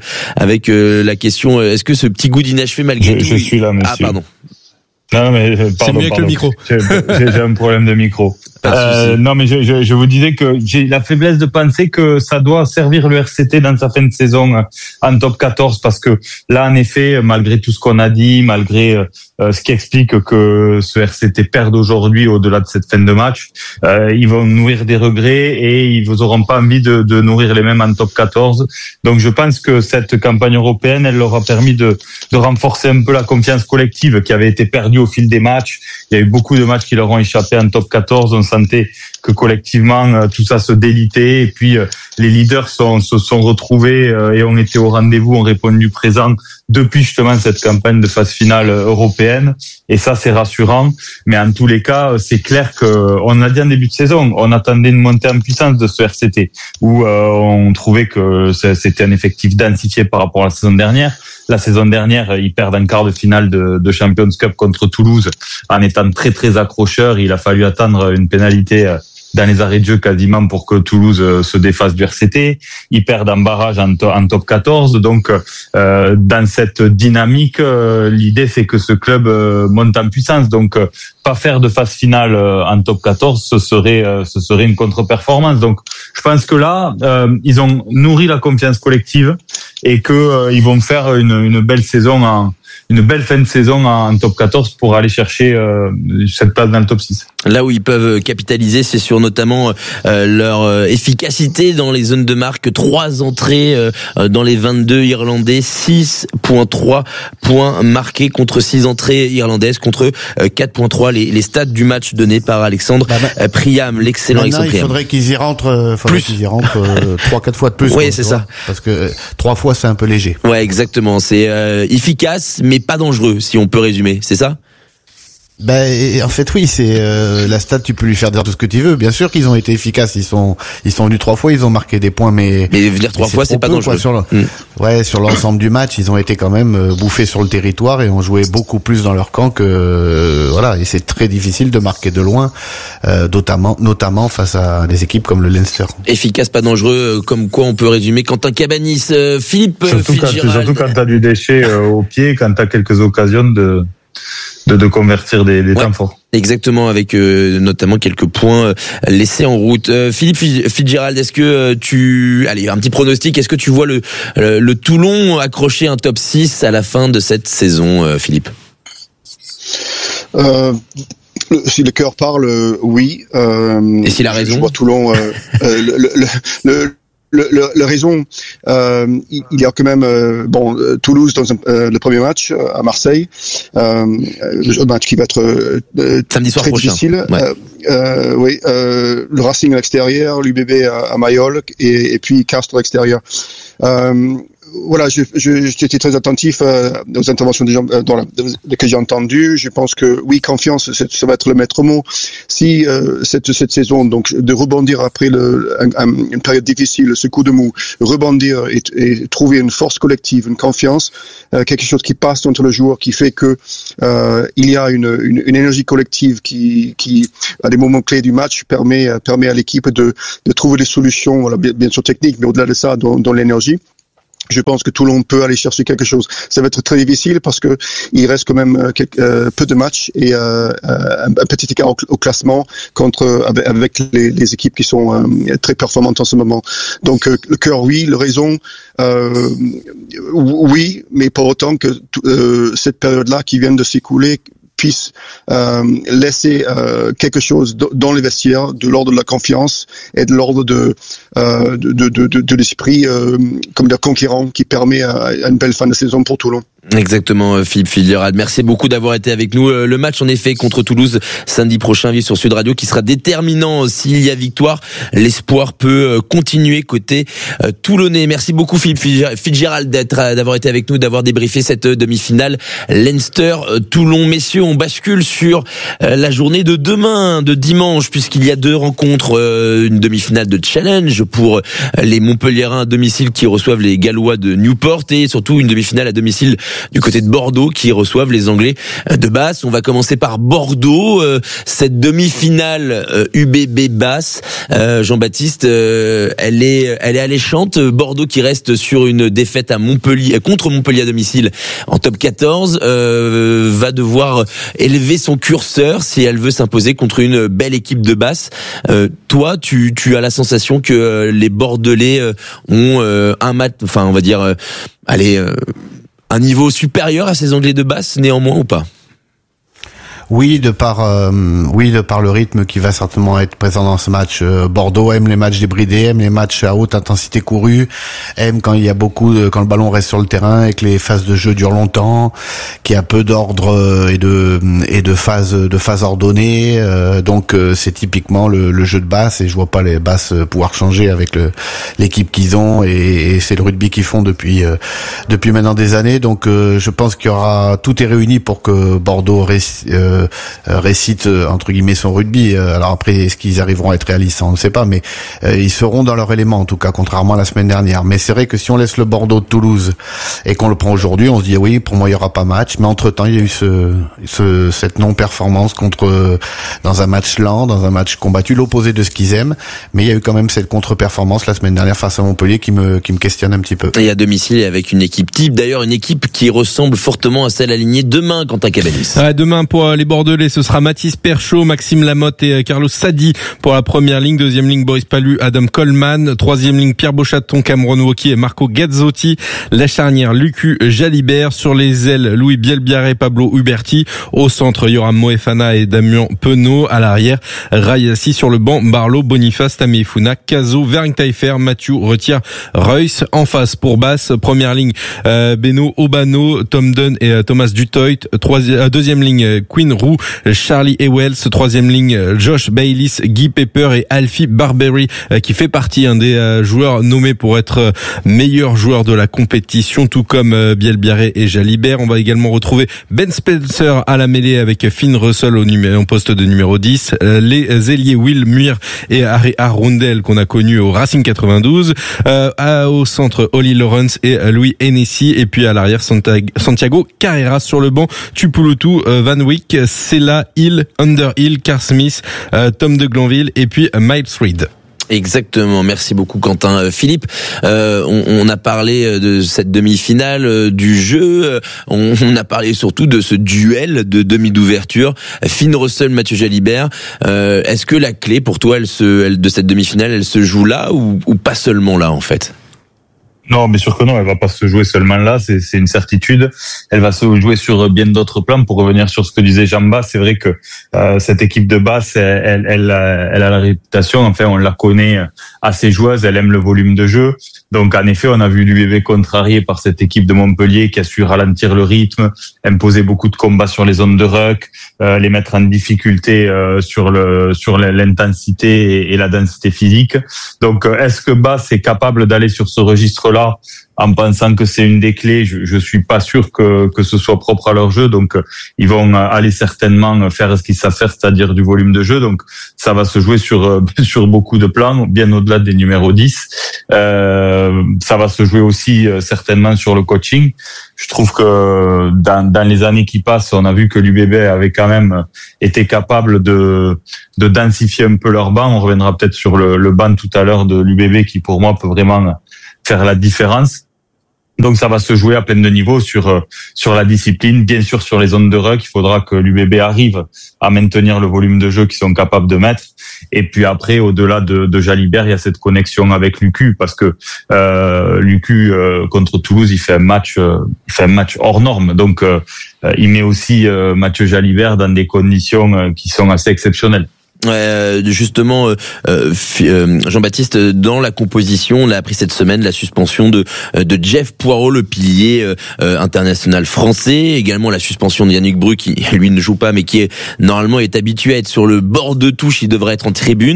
la question? Est-ce que ce petit goût d'inachevé malgré tout? Je suis là, monsieur. Ah, pardon. Non, mais pardon. C'est mieux que le micro. J'ai un problème de micro. Non, mais je vous disais que j'ai la faiblesse de penser que ça doit servir le RCT dans sa fin de saison en top 14 parce que là, en effet, malgré tout ce qu'on a dit, malgré ce qui explique que ce RCT perde aujourd'hui au-delà de cette fin de match, ils vont nourrir des regrets et ils vous auront pas envie de nourrir les mêmes en top 14. Donc je pense que cette campagne européenne, elle leur a permis de renforcer un peu la confiance collective qui avait été perdue au fil des matchs. Il y a eu beaucoup de matchs qui leur ont échappé en top 14. On sentait que collectivement tout ça se délitait et puis les leaders se sont retrouvés et ont été au rendez-vous, ont répondu présent depuis justement cette campagne de phase finale européenne et ça c'est rassurant. Mais en tous les cas c'est clair que on l'a dit en début de saison, on attendait une montée en puissance de ce RCT où on trouvait que c'était un effectif densifié par rapport à la saison dernière. La saison dernière, ils perdent en quart de finale de Champions Cup contre Toulouse en étant très très accrocheurs. Il a fallu attendre une pénalité dans les arrêts de jeu quasiment pour que Toulouse se défasse du RCT. Ils perdent en barrage en top 14. Donc, dans cette dynamique, l'idée c'est que ce club monte en puissance. Donc, pas faire de phase finale en top 14, ce serait une contre-performance. Donc, je pense que là, ils ont nourri la confiance collective et que ils vont faire une belle saison une belle fin de saison en top 14 pour aller chercher cette place dans le top 6. Là où ils peuvent capitaliser, c'est sur notamment leur efficacité dans les zones de marque. 3 entrées dans les 22 Irlandais, 6.3 points marqués contre 6 entrées irlandaises contre 4.3. Les stats du match donnés par Alexandre Priam, l'excellent Alexandre Priam. Il faudrait qu'ils y rentrent, 3-4 fois de plus. Oui, c'est ça. Parce que 3 fois c'est un peu léger. Ouais, exactement. C'est efficace, mais pas dangereux, si on peut résumer. C'est ça? En fait, oui, c'est la stat. Tu peux lui faire dire tout ce que tu veux. Bien sûr qu'ils ont été efficaces. Ils sont venus 3 fois. Ils ont marqué des points, mais dire 3 fois, c'est pas dangereux. Sur l'ensemble du match, ils ont été quand même bouffés sur le territoire et ont joué beaucoup plus dans leur camp que voilà. Et c'est très difficile de marquer de loin, notamment face à des équipes comme le Leinster. Efficace, pas dangereux. Comme quoi, on peut résumer Quentin Cabanis, Philippe. Surtout quand t'as du déchet au pied, quand t'as quelques occasions de convertir des temps forts. Exactement, avec notamment quelques points laissés en route. Philippe Fitzgerald, est-ce que un petit pronostic, est-ce que tu vois le Toulon accrocher un top 6 à la fin de cette saison, Philippe? Si le cœur parle, oui. Et s'il a raison? Je vois Toulon, la raison, il y a quand même Toulouse dans le premier match à Marseille, un match qui va être samedi soir très prochain. difficile. Ouais. Le Racing à l'extérieur, l'UBB à Mayol et puis Castres à l'extérieur. Voilà, j'étais très attentif aux interventions des gens que j'ai entendues. Je pense que oui, confiance, ça va être le maître mot. Si cette saison, donc de rebondir après une période difficile, ce coup de mou, rebondir et trouver une force collective, une confiance, quelque chose qui passe entre le joueur, qui fait que il y a une énergie collective qui à des moments clés du match permet à l'équipe de trouver des solutions, voilà, bien sûr techniques, mais au-delà de ça, dans l'énergie. Je pense que Toulon peut aller chercher quelque chose. Ça va être très difficile parce que il reste quand même peu de matchs et un petit écart au classement avec les équipes qui sont très performantes en ce moment. Donc le cœur, oui, le raison, oui, mais pour autant que cette période-là qui vient de s'écouler puisse laisser quelque chose dans les vestiaires de l'ordre de la confiance et de l'ordre de l'esprit comme d'un conquérant qui permet à une belle fin de saison pour Toulon. Exactement, Philippe Fitzgerald. Merci beaucoup d'avoir été avec nous. Le match, en effet, contre Toulouse, samedi prochain, vivre sur Sud Radio, qui sera déterminant. S'il y a victoire, l'espoir peut continuer côté toulonnais. Merci beaucoup, Philippe Fitzgerald, d'avoir été avec nous, d'avoir débriefé cette demi-finale Leinster-Toulon. Messieurs, on bascule sur la journée de demain, de dimanche, puisqu'il y a 2 rencontres. Une demi-finale de challenge pour les Montpelliérains à domicile qui reçoivent les Gallois de Newport, et surtout une demi-finale à domicile du côté de Bordeaux qui reçoivent les Anglais de Basse. On va commencer par Bordeaux, cette demi-finale UBB Basse. Jean-Baptiste, elle est alléchante. Bordeaux qui reste sur une défaite à Montpellier, contre Montpellier à domicile en top 14, va devoir élever son curseur si elle veut s'imposer contre une belle équipe de Basse. Toi, tu as la sensation que les Bordelais ont un match, enfin on va dire, un niveau supérieur à ces Anglais de Basse, néanmoins, ou pas? Oui, de par le rythme qui va certainement être présent dans ce match. Bordeaux aime les matchs débridés, aime les matchs à haute intensité courue, aime quand il y a quand le ballon reste sur le terrain et que les phases de jeu durent longtemps, qu'il y a peu d'ordre et de phases ordonnées. Donc c'est typiquement le jeu de Basse, et je vois pas les Basses pouvoir changer avec l'équipe qu'ils ont, et c'est le rugby qu'ils font depuis maintenant des années. Donc je pense qu'il y aura, tout est réuni pour que Bordeaux récite entre guillemets son rugby. Alors après, est-ce qu'ils arriveront à être réalistes, on ne sait pas, mais ils seront dans leur élément en tout cas, contrairement à la semaine dernière. Mais c'est vrai que si on laisse le Bordeaux de Toulouse et qu'on le prend aujourd'hui, on se dit oui, pour moi il y aura pas match. Mais entre temps, il y a eu cette non-performance dans un match lent, dans un match combattu, l'opposé de ce qu'ils aiment. Mais il y a eu quand même cette contre-performance la semaine dernière face à Montpellier qui me questionne un petit peu. Et à domicile avec une équipe type, d'ailleurs une équipe qui ressemble fortement à celle alignée demain, Quentin Cabanis. Demain pour les Bordelais, ce sera Mathis Perchaud, Maxime Lamotte et Carlos Sadi pour la première ligne. Deuxième ligne, Boris Palu, Adam Coleman. Troisième ligne, Pierre Beauchaton, Cameron Woki et Marco Gazzotti. La charnière, Lucu Jalibert. Sur les ailes, Louis Bielbiaré, Pablo Huberti. Au centre, Yoram Moefana et Damien Penaud. À l'arrière, Rayassi. Sur le banc, Barlow, Boniface, Tameifuna, Cazo, Verng-Taillefer, Mathieu Retire, Reus. En face, pour Basse, première ligne, Beno Obano, Tom Dunn et Thomas Dutoit. Deuxième ligne, Quinn Roux, Charlie Ewells, troisième ligne Josh Bayliss, Guy Pepper et Alfie Barbery, qui fait partie des joueurs nommés pour être meilleur joueur de la compétition, tout comme Biel Biarré et Jalibert. On va également retrouver Ben Spencer à la mêlée avec Finn Russell au poste de numéro 10, les ailiers Will Muir et Harry Arundel qu'on a connus au Racing 92, au centre Ollie Lawrence et Louis Hennessy, et puis à l'arrière Santiago Carreras, sur le banc Tupulutu, Van Wyck, Sela, Hill, Underhill, Carl Smith, Tom de Glanville et puis Miles Reed. Exactement, merci beaucoup Quentin. Philippe, on a parlé de cette demi-finale, du jeu, on a parlé surtout de ce duel de demi d'ouverture, Finn Russell, Mathieu Jalibert. Est-ce que la clé pour toi, de cette demi-finale, elle se joue là ou pas seulement là en fait ? Non, bien sûr que non, elle va pas se jouer seulement là, c'est une certitude. Elle va se jouer sur bien d'autres plans. Pour revenir sur ce que disait Jamba, c'est vrai que cette équipe de Basse, elle a la réputation, enfin on la connaît assez joueuse, elle aime le volume de jeu. Donc en effet, on a vu l'UBB contrarié par cette équipe de Montpellier qui a su ralentir le rythme, imposer beaucoup de combats sur les zones de ruck, les mettre en difficulté sur l'intensité et la densité physique. Donc est-ce que Basse est capable d'aller sur ce registre-là en pensant que c'est une des clés? Je suis pas sûr que ce soit propre à leur jeu, donc ils vont aller certainement faire ce qu'ils savent faire, c'est-à-dire du volume de jeu. Donc ça va se jouer sur beaucoup de plans, bien au-delà des numéros 10. Ça va se jouer aussi certainement sur le coaching. Je trouve que dans les années qui passent, on a vu que l'UBB avait quand même été capable de densifier un peu leur banc. On reviendra peut-être sur le banc tout à l'heure de l'UBB qui pour moi peut vraiment faire la différence. Donc ça va se jouer à plein de niveaux sur la discipline, bien sûr sur les zones de ruck. Il faudra que l'UBB arrive à maintenir le volume de jeu qu'ils sont capables de mettre. Et puis après, au-delà de Jalibert, il y a cette connexion avec Lucu, parce que Lucu contre Toulouse, il fait un match hors norme. Donc il met aussi Mathieu Jalibert dans des conditions qui sont assez exceptionnelles. Justement, Jean-Baptiste, dans la composition, on a appris cette semaine la suspension de Jeff Poirot, le pilier international français, également la suspension de Yannick Bru qui lui ne joue pas mais qui normalement est habitué à être sur le bord de touche, il devrait être en tribune.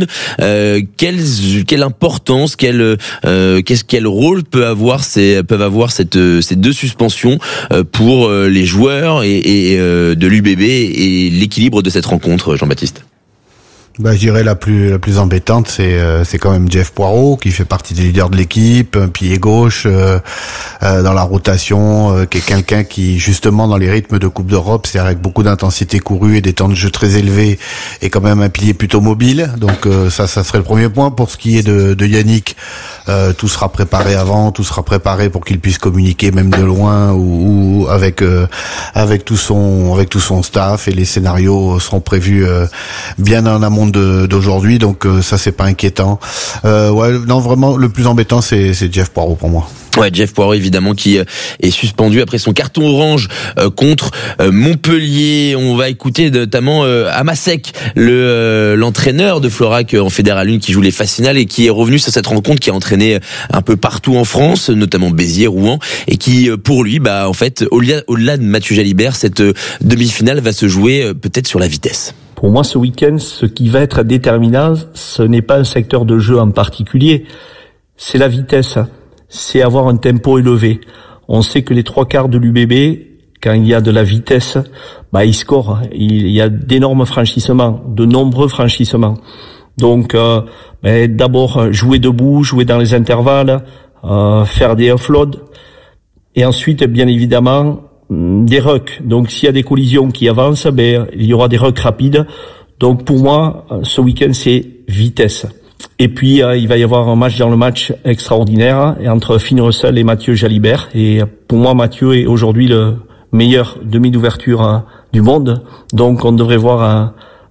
Quelle importance, quel rôle peuvent avoir ces deux suspensions pour les joueurs et de l'UBB et l'équilibre de cette rencontre, Jean-Baptiste? Je dirais la plus embêtante, c'est quand même Jeff Poirot, qui fait partie des leaders de l'équipe, un pilier gauche dans la rotation, qui est quelqu'un qui justement dans les rythmes de Coupe d'Europe, c'est avec beaucoup d'intensité courue et des temps de jeu très élevés, est quand même un pilier plutôt mobile. Donc ça serait le premier point. Pour ce qui est de Yannick, tout sera préparé avant, tout sera préparé pour qu'il puisse communiquer même de loin ou avec tout son staff, et les scénarios seront prévus bien en amont d'aujourd'hui, donc ça c'est pas inquiétant. Non, vraiment le plus embêtant c'est Jeff Poirot pour moi. Ouais, Jeff Poirot évidemment qui est suspendu après son carton orange contre Montpellier. On va écouter notamment Amasek, l'entraîneur de Florac en Fédéral 1 qui joue les phases finales et qui est revenu sur cette rencontre qui a entraîné un peu partout en France, notamment Béziers, Rouen, et qui pour lui, en fait, au-delà de Mathieu Jalibert, cette demi-finale va se jouer peut-être sur la vitesse. Pour moi, ce week-end, ce qui va être déterminant, ce n'est pas un secteur de jeu en particulier, c'est la vitesse, c'est avoir un tempo élevé. On sait que les 3/4 de l'UBB, quand il y a de la vitesse, ils scorent. Il y a d'énormes franchissements, de nombreux franchissements. Donc, d'abord, jouer debout, jouer dans les intervalles, faire des offloads, et ensuite, bien évidemment, des rucks. Donc s'il y a des collisions qui avancent, il y aura des rucks rapides. Donc pour moi, ce week-end c'est vitesse. Et puis il va y avoir un match dans le match extraordinaire entre Finn Russell et Mathieu Jalibert. Et pour moi, Mathieu est aujourd'hui le meilleur demi d'ouverture du monde. Donc on devrait voir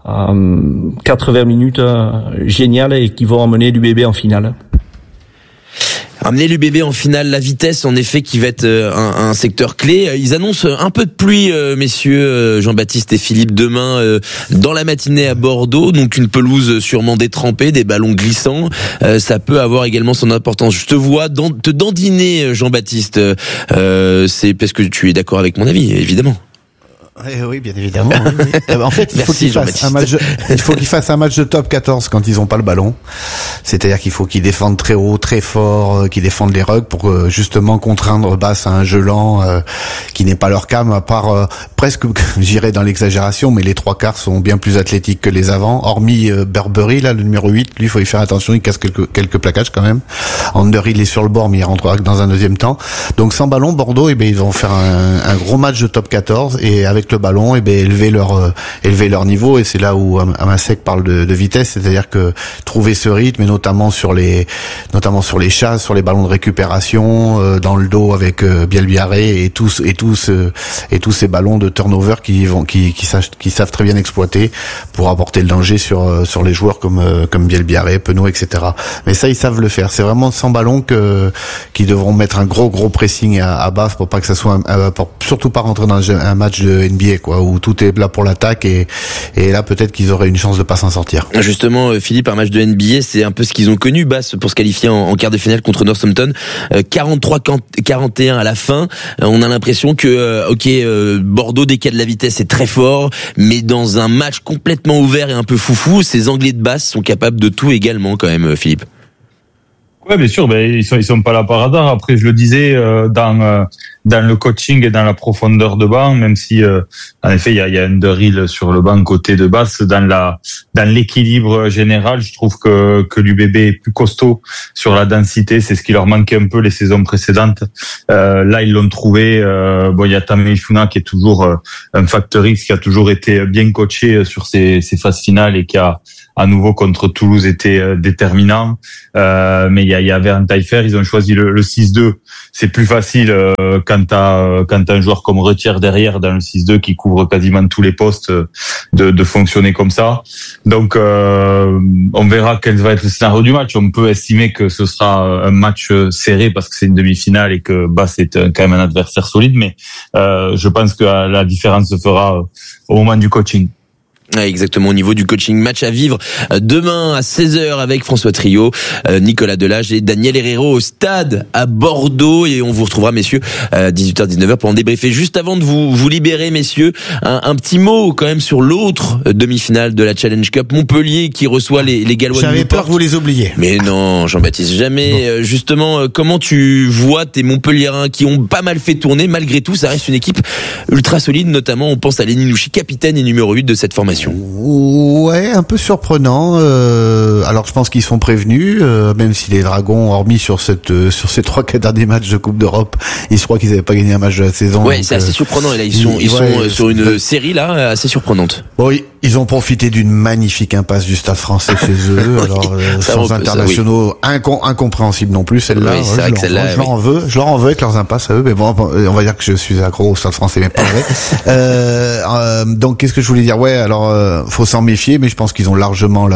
80 minutes géniales et qui vont emmener l'UBB en finale. Amener l'UBB en finale, la vitesse en effet qui va être un secteur clé. Ils annoncent un peu de pluie, messieurs Jean-Baptiste et Philippe, demain dans la matinée à Bordeaux, donc une pelouse sûrement détrempée, des ballons glissants. Ça peut avoir également son importance. Je te vois te dandiner, Jean-Baptiste. C'est parce que tu es d'accord avec mon avis, évidemment. Oui, bien évidemment. Oui. En fait, il faut qu'il fasse un match de top 14 quand ils ont pas le ballon. C'est-à-dire qu'il faut qu'ils défendent très haut, très fort, qu'ils défendent les rugs pour justement contraindre Basse à un jeu lent qui n'est pas leur cas, à part presque, j'irais dans l'exagération, mais les trois quarts sont bien plus athlétiques que les avants. Hormis Burberry, là, le numéro 8, lui, il faut y faire attention, il casse quelques plaquages quand même. Under, il est sur le bord, mais il rentrera que dans un deuxième temps. Donc sans ballon, Bordeaux, ils vont faire un gros match de top 14 et avec le ballon, élever leur niveau, et c'est là où Amasek parle de vitesse, c'est-à-dire que trouver ce rythme, et notamment sur les chasses, sur les ballons de récupération, dans le dos avec Bielbiaré et tous ces ballons de turnover qui savent très bien exploiter pour apporter le danger sur les joueurs comme Bielbiaré, Penaud, etc. Mais ça, ils savent le faire. C'est vraiment sans ballon qu'ils devront mettre un gros pressing à Baf pour pas que ça soit pour surtout pas rentrer dans un match de NBA, quoi, où tout est là pour l'attaque, et là peut-être qu'ils auraient une chance de pas s'en sortir. Justement, Philippe, un match de NBA, c'est un peu ce qu'ils ont connu, Bass, pour se qualifier en quart de finale contre Northampton, 43-41 à la fin. On a l'impression que Bordeaux, dès qu'il y a de la vitesse, c'est très fort, mais dans un match complètement ouvert et un peu foufou, ces Anglais de Basse sont capables de tout également quand même, Philippe. Ouais, bien sûr, ils sont pas là par hasard. Après, je le disais, dans le coaching et dans la profondeur de banc, même si en effet il y a Underhill sur le banc côté de Basse, dans l'équilibre général, je trouve que l'UBB est plus costaud sur la densité. C'est ce qui leur manquait un peu les saisons précédentes. Là, ils l'ont trouvé. Il y a Tameifuna qui est toujours un facteur X, qui a toujours été bien coaché sur ces phases finales et qui a à nouveau contre Toulouse était déterminant. Mais il y avait un Taillefer, ils ont choisi le 6-2. C'est plus facile quand t'as un joueur comme Retière derrière dans le 6-2 qui couvre quasiment tous les postes, de fonctionner comme ça. Donc on verra quel va être le scénario du match. On peut estimer que ce sera un match serré parce que c'est une demi-finale et que Basse est quand même un adversaire solide, mais je pense que la différence se fera au moment du coaching. Ouais, exactement, au niveau du coaching. Match à vivre demain à 16h avec François Trio, Nicolas Delage et Daniel Herrero au stade à Bordeaux, et on vous retrouvera, messieurs, à 18h-19h pour en débriefer. Juste avant de vous libérer, messieurs, un petit mot quand même sur l'autre demi-finale de la Challenge Cup, Montpellier qui reçoit les Gallois de Newport. J'avais peur que vous les oubliez. Mais non, Jean-Baptiste, jamais. Justement, comment tu vois tes Montpelliérains qui ont pas mal fait tourner, malgré tout, ça reste une équipe ultra solide, notamment on pense à Lenny Louchy, capitaine et numéro 8 de cette formation. Ouais, un peu surprenant. Alors je pense qu'ils sont prévenus, même si les Dragons, hormis sur ces 3-4 derniers matchs de Coupe d'Europe, je crois qu'ils n'avaient pas gagné un match de la saison. Ouais, c'est assez surprenant. Et là, ils sont sur une série là assez surprenante. Oui, ils ont profité d'une magnifique impasse du Stade Français chez eux. Alors sans internationaux, incompréhensible non plus celle-là. Oui, c'est vrai que celle-là, je leur en veux avec leurs impasses à eux, mais bon, on va dire que je suis accro au Stade Français, mais pas vrai. Donc qu'est-ce que je voulais dire? Ouais, alors faut s'en méfier, mais je pense qu'ils ont largement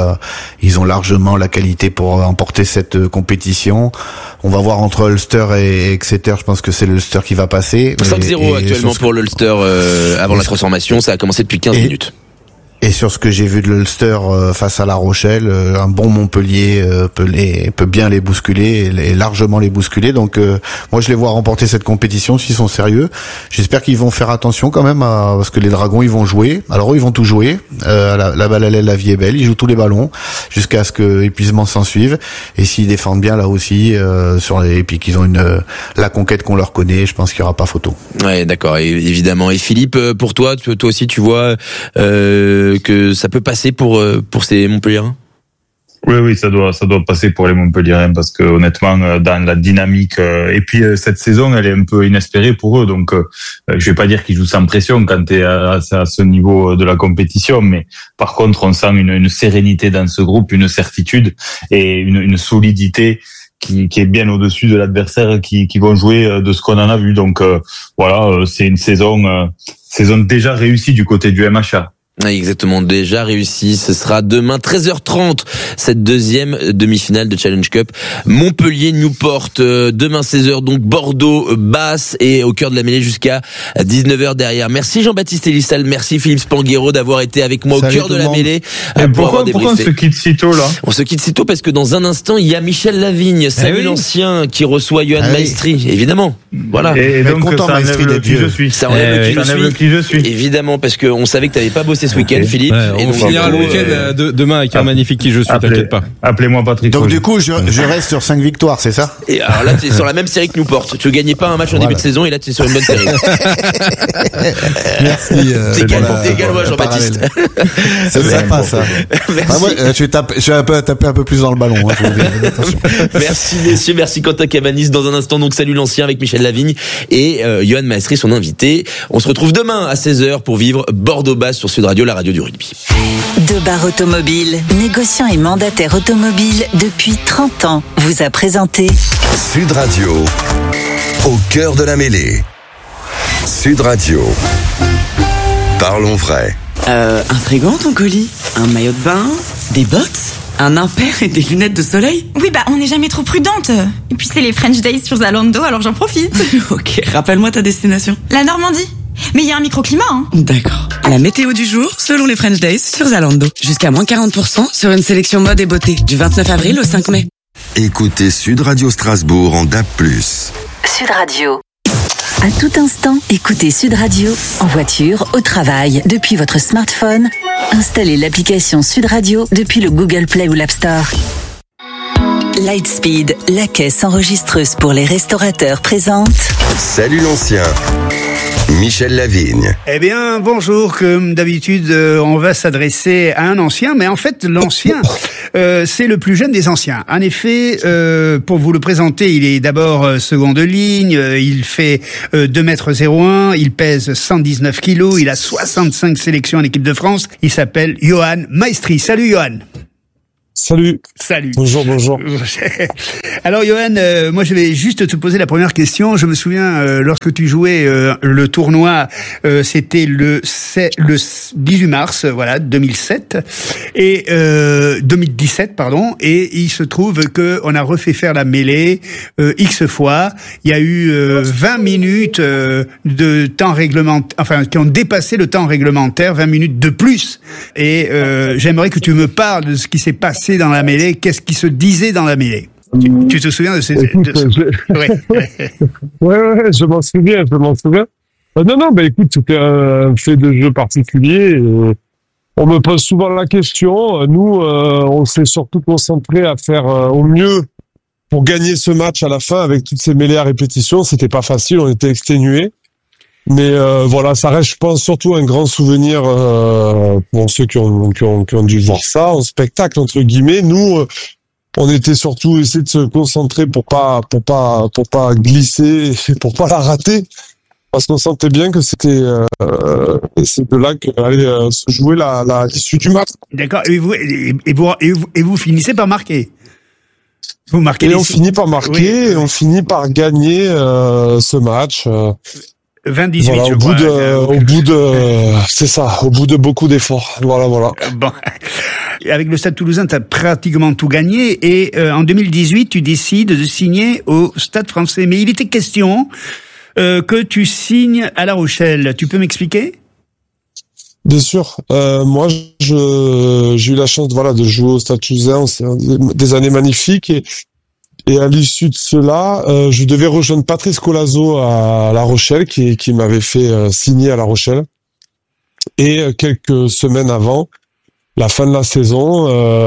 la qualité pour emporter cette compétition. On va voir entre Ulster et Exeter, je pense que c'est l'Ulster qui va passer. 5-0 actuellement pour l'Ulster avant la transformation, ça a commencé depuis 15 minutes. Et sur ce que j'ai vu de l'Ulster face à La Rochelle, un bon Montpellier peut bien les bousculer et largement les bousculer. Donc moi je les vois remporter cette compétition s'ils sont sérieux. J'espère qu'ils vont faire attention quand même parce que les Dragons ils vont jouer. Alors eux ils vont tout jouer. La balle à l'aile, la vie est belle. Ils jouent tous les ballons jusqu'à ce que épuisement s'en suive. Et s'ils défendent bien là aussi et puis qu'ils ont la conquête qu'on leur connaît, je pense qu'il y aura pas photo. Ouais, d'accord, évidemment. Et Philippe, pour toi aussi tu vois que ça peut passer pour ces Montpelliérains? Oui, ça doit passer pour les Montpelliérains parce que honnêtement, dans la dynamique et puis cette saison, elle est un peu inespérée pour eux. Donc, je vais pas dire qu'ils jouent sans pression quand t'es à ce niveau de la compétition, mais par contre, on sent une sérénité dans ce groupe, une certitude et une solidité qui est bien au-dessus de l'adversaire qui vont jouer de ce qu'on en a vu. Donc voilà, c'est une saison déjà réussie du côté du MHA. Exactement, déjà réussi. Ce sera demain 13h30, cette deuxième demi-finale de Challenge Cup. Montpellier-Newport, demain 16h, donc Bordeaux, Basse, et au cœur de la mêlée jusqu'à 19h derrière. Merci Jean-Baptiste Elissal, merci Philippe Spanghero d'avoir été avec moi au cœur de la mêlée. Pourquoi on se quitte si tôt là? On se quitte si tôt parce que dans un instant, il y a Michel Lavigne, salut l'ancien, qui reçoit Johan Maestri, évidemment. Voilà. Et donc ça enlève qui je suis. Ça enlève qui je suis. Évidemment, parce qu'on savait que t'avais pas bossé ce week-end, Philippe. Ouais, on finira le week-end demain avec un magnifique qui je suis, t'inquiète pas. Appelez-moi Patrick. Donc du coup, je reste sur 5 victoires, c'est ça? Et alors là, t'es sur la même série que Newport. Tu gagnais pas un match en début de saison et là, t'es sur une bonne série. Merci. T'es gallois, Jean-Baptiste. C'est sympa, ça. Merci. Moi, je vais taper un peu plus dans le ballon. Merci messieurs, merci Quentin Cabanis. Dans un instant, donc salut l'ancien avec Michel Lavigne et Johan Maestri, son invité. On se retrouve demain à 16h pour vivre Bordeaux-Basse sur Sud Radio, la radio du rugby. Debar Automobile, négociant et mandataire automobile depuis 30 ans, vous a présenté Sud Radio, au cœur de la mêlée. Sud Radio. Parlons vrai. Un frigo, ton colis, un maillot de bain, des bottes, un impair et des lunettes de soleil. Oui, on n'est jamais trop prudente. Et puis c'est les French Days sur Zalando, alors j'en profite. Ok, rappelle-moi ta destination. La Normandie. Mais il y a un microclimat, hein. D'accord. La météo du jour, selon les French Days sur Zalando. Jusqu'à moins 40% sur une sélection mode et beauté. Du 29 avril au 5 mai. Écoutez Sud Radio Strasbourg en DAB+. Sud Radio. À tout instant, écoutez Sud Radio en voiture, au travail, depuis votre smartphone. Installez l'application Sud Radio depuis le Google Play ou l'App Store. Lightspeed, la caisse enregistreuse pour les restaurateurs, présente. Salut l'ancien. Michel Lavigne. Eh bien, bonjour. Comme d'habitude, on va s'adresser à un ancien, mais en fait, l'ancien, c'est le plus jeune des anciens. En effet, pour vous le présenter, il est d'abord seconde ligne, il fait 2,01 m, il pèse 119 kilos, il a 65 sélections en équipe de France, il s'appelle Johan Maestri. Salut Johan. Salut. Bonjour. Alors Johan, moi je vais juste te poser la première question. Je me souviens lorsque tu jouais le tournoi, c'était le 18 mars, 2017 et 2017 pardon. Et il se trouve que on a refait faire la mêlée X fois. Il y a eu 20 minutes de temps réglementaire, enfin qui ont dépassé le temps réglementaire, 20 minutes de plus. Et j'aimerais que tu me parles de ce qui s'est passé dans la mêlée, qu'est-ce qui se disait dans la mêlée? Tu te souviens de ces... Ouais, je m'en souviens. Non, écoute, c'était un fait de jeu particulier. On me pose souvent la question. Nous, on s'est surtout concentré à faire au mieux pour gagner ce match à la fin avec toutes ces mêlées à répétition. C'était pas facile, on était exténués. Mais voilà, ça reste, je pense, surtout un grand souvenir pour ceux qui ont dû voir ça en spectacle entre guillemets. Nous, on était surtout essayer de se concentrer pour pas glisser, pour pas la rater, parce qu'on sentait bien que c'est de là que allait se jouer l'issue du match. D'accord. Et vous finissez par marquer. Vous marquez. Et on finit par marquer, oui. Et on finit par gagner ce match. 20-18, voilà, au bout de beaucoup d'efforts. Voilà. Bon. Avec le Stade Toulousain, tu as pratiquement tout gagné et en 2018, tu décides de signer au Stade Français. Mais il était question que tu signes à La Rochelle. Tu peux m'expliquer ? Bien sûr. Moi, j'ai eu la chance de jouer au Stade Toulousain. C'est des années magnifiques et à l'issue de cela, je devais rejoindre Patrice Colazo à La Rochelle, qui m'avait fait signer à La Rochelle. Et quelques semaines avant la fin de la saison,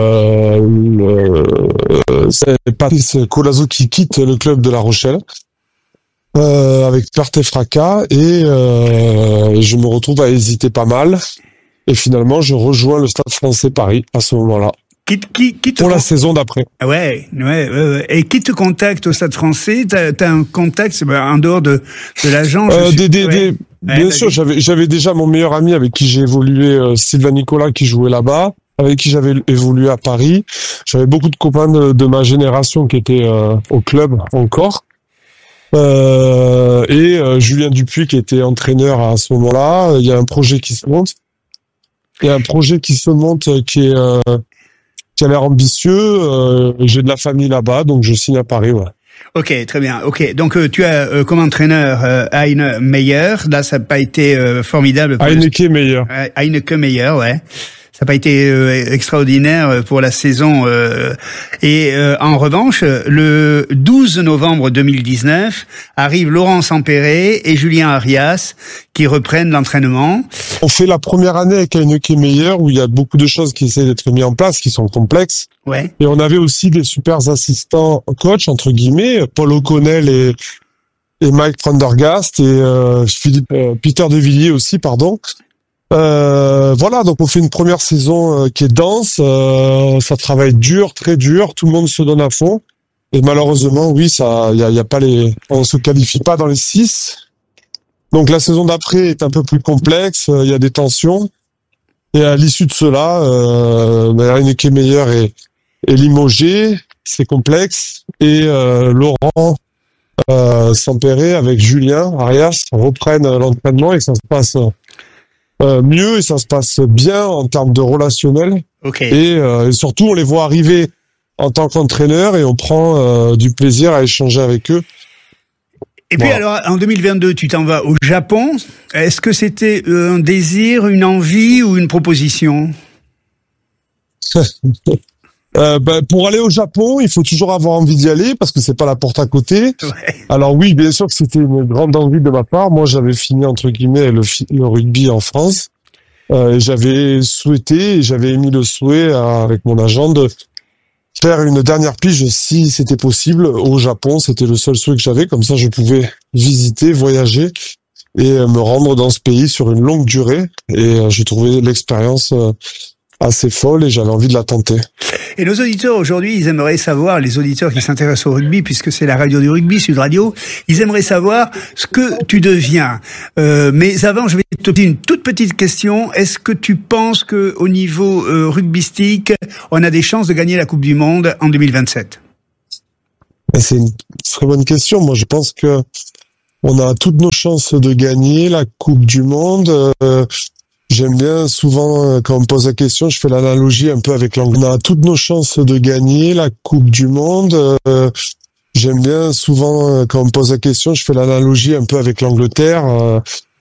c'est Patrice Colazo qui quitte le club de La Rochelle avec perte et fracas, et je me retrouve à hésiter pas mal. Et finalement, je rejoins le Stade Français Paris à ce moment-là. Pour la saison d'après. Ouais. Et qui te contacte au Stade Français? T'as un contact en dehors de l'agent? Bien sûr, j'avais déjà mon meilleur ami avec qui j'ai évolué, Sylvain Nicolas, qui jouait là-bas, avec qui j'avais évolué à Paris. J'avais beaucoup de copains de ma génération qui étaient au club encore. Et Julien Dupuis qui était entraîneur à ce moment-là. Il y a un projet qui se monte. Il y a un projet qui se monte qui a l'air ambitieux. J'ai de la famille là-bas, donc je signe à Paris. Ouais. Ok, très bien. Ok, donc tu as comme entraîneur Heine Meyer. Là, ça n'a pas été formidable. Heineke Meyer. Heineke Meyer, ouais. Ça n'a pas été extraordinaire pour la saison. Et en revanche, le 12 novembre 2019, arrive Laurent Sampéré et Julien Arias qui reprennent l'entraînement. On fait la première année avec Heineke Meyer où il y a beaucoup de choses qui essaient d'être mises en place, qui sont complexes. Ouais. Et on avait aussi des super assistants coach, entre guillemets, Paul O'Connell et Mike Prendergast et Peter De Villiers aussi, pardon. Voilà, donc on fait une première saison qui est dense, ça travaille dur, très dur, tout le monde se donne à fond. Et malheureusement, oui, on se qualifie pas dans les 6. Donc la saison d'après est un peu plus complexe, il y a des tensions. Et à l'issue de cela, Heineke Meyer est limogé, c'est complexe. Et Laurent Sampéré avec Julien Arias reprennent l'entraînement et ça se passe mieux et ça se passe bien en termes de relationnel. Okay. Et surtout, on les voit arriver en tant qu'entraîneur et on prend du plaisir à échanger avec eux. Et puis alors, en 2022, tu t'en vas au Japon. Est-ce que c'était un désir, une envie ou une proposition? Pour aller au Japon, il faut toujours avoir envie d'y aller parce que c'est pas la porte à côté. Ouais. Alors oui, bien sûr que c'était une grande envie de ma part. Moi, j'avais fini entre guillemets le rugby en France. J'avais souhaité, j'avais émis le souhait avec mon agent de faire une dernière pige si c'était possible au Japon. C'était le seul souhait que j'avais. Comme ça, je pouvais visiter, voyager et me rendre dans ce pays sur une longue durée. Et j'ai trouvé l'expérience assez folle et j'avais envie de la tenter. Et nos auditeurs aujourd'hui, ils aimeraient savoir, les auditeurs qui s'intéressent au rugby, puisque c'est la radio du rugby, Sud Radio, ils aimeraient savoir ce que tu deviens. Mais avant, je vais te poser une toute petite question. Est-ce que tu penses que au niveau rugbystique, on a des chances de gagner la Coupe du Monde en 2027 ? C'est une très bonne question. Moi, je pense que on a toutes nos chances de gagner la Coupe du Monde. J'aime bien souvent quand on me pose la question, je fais l'analogie un peu avec l'Angleterre. On a toutes nos chances de gagner la Coupe du Monde. J'aime bien souvent quand on me pose la question, je fais l'analogie un peu avec l'Angleterre.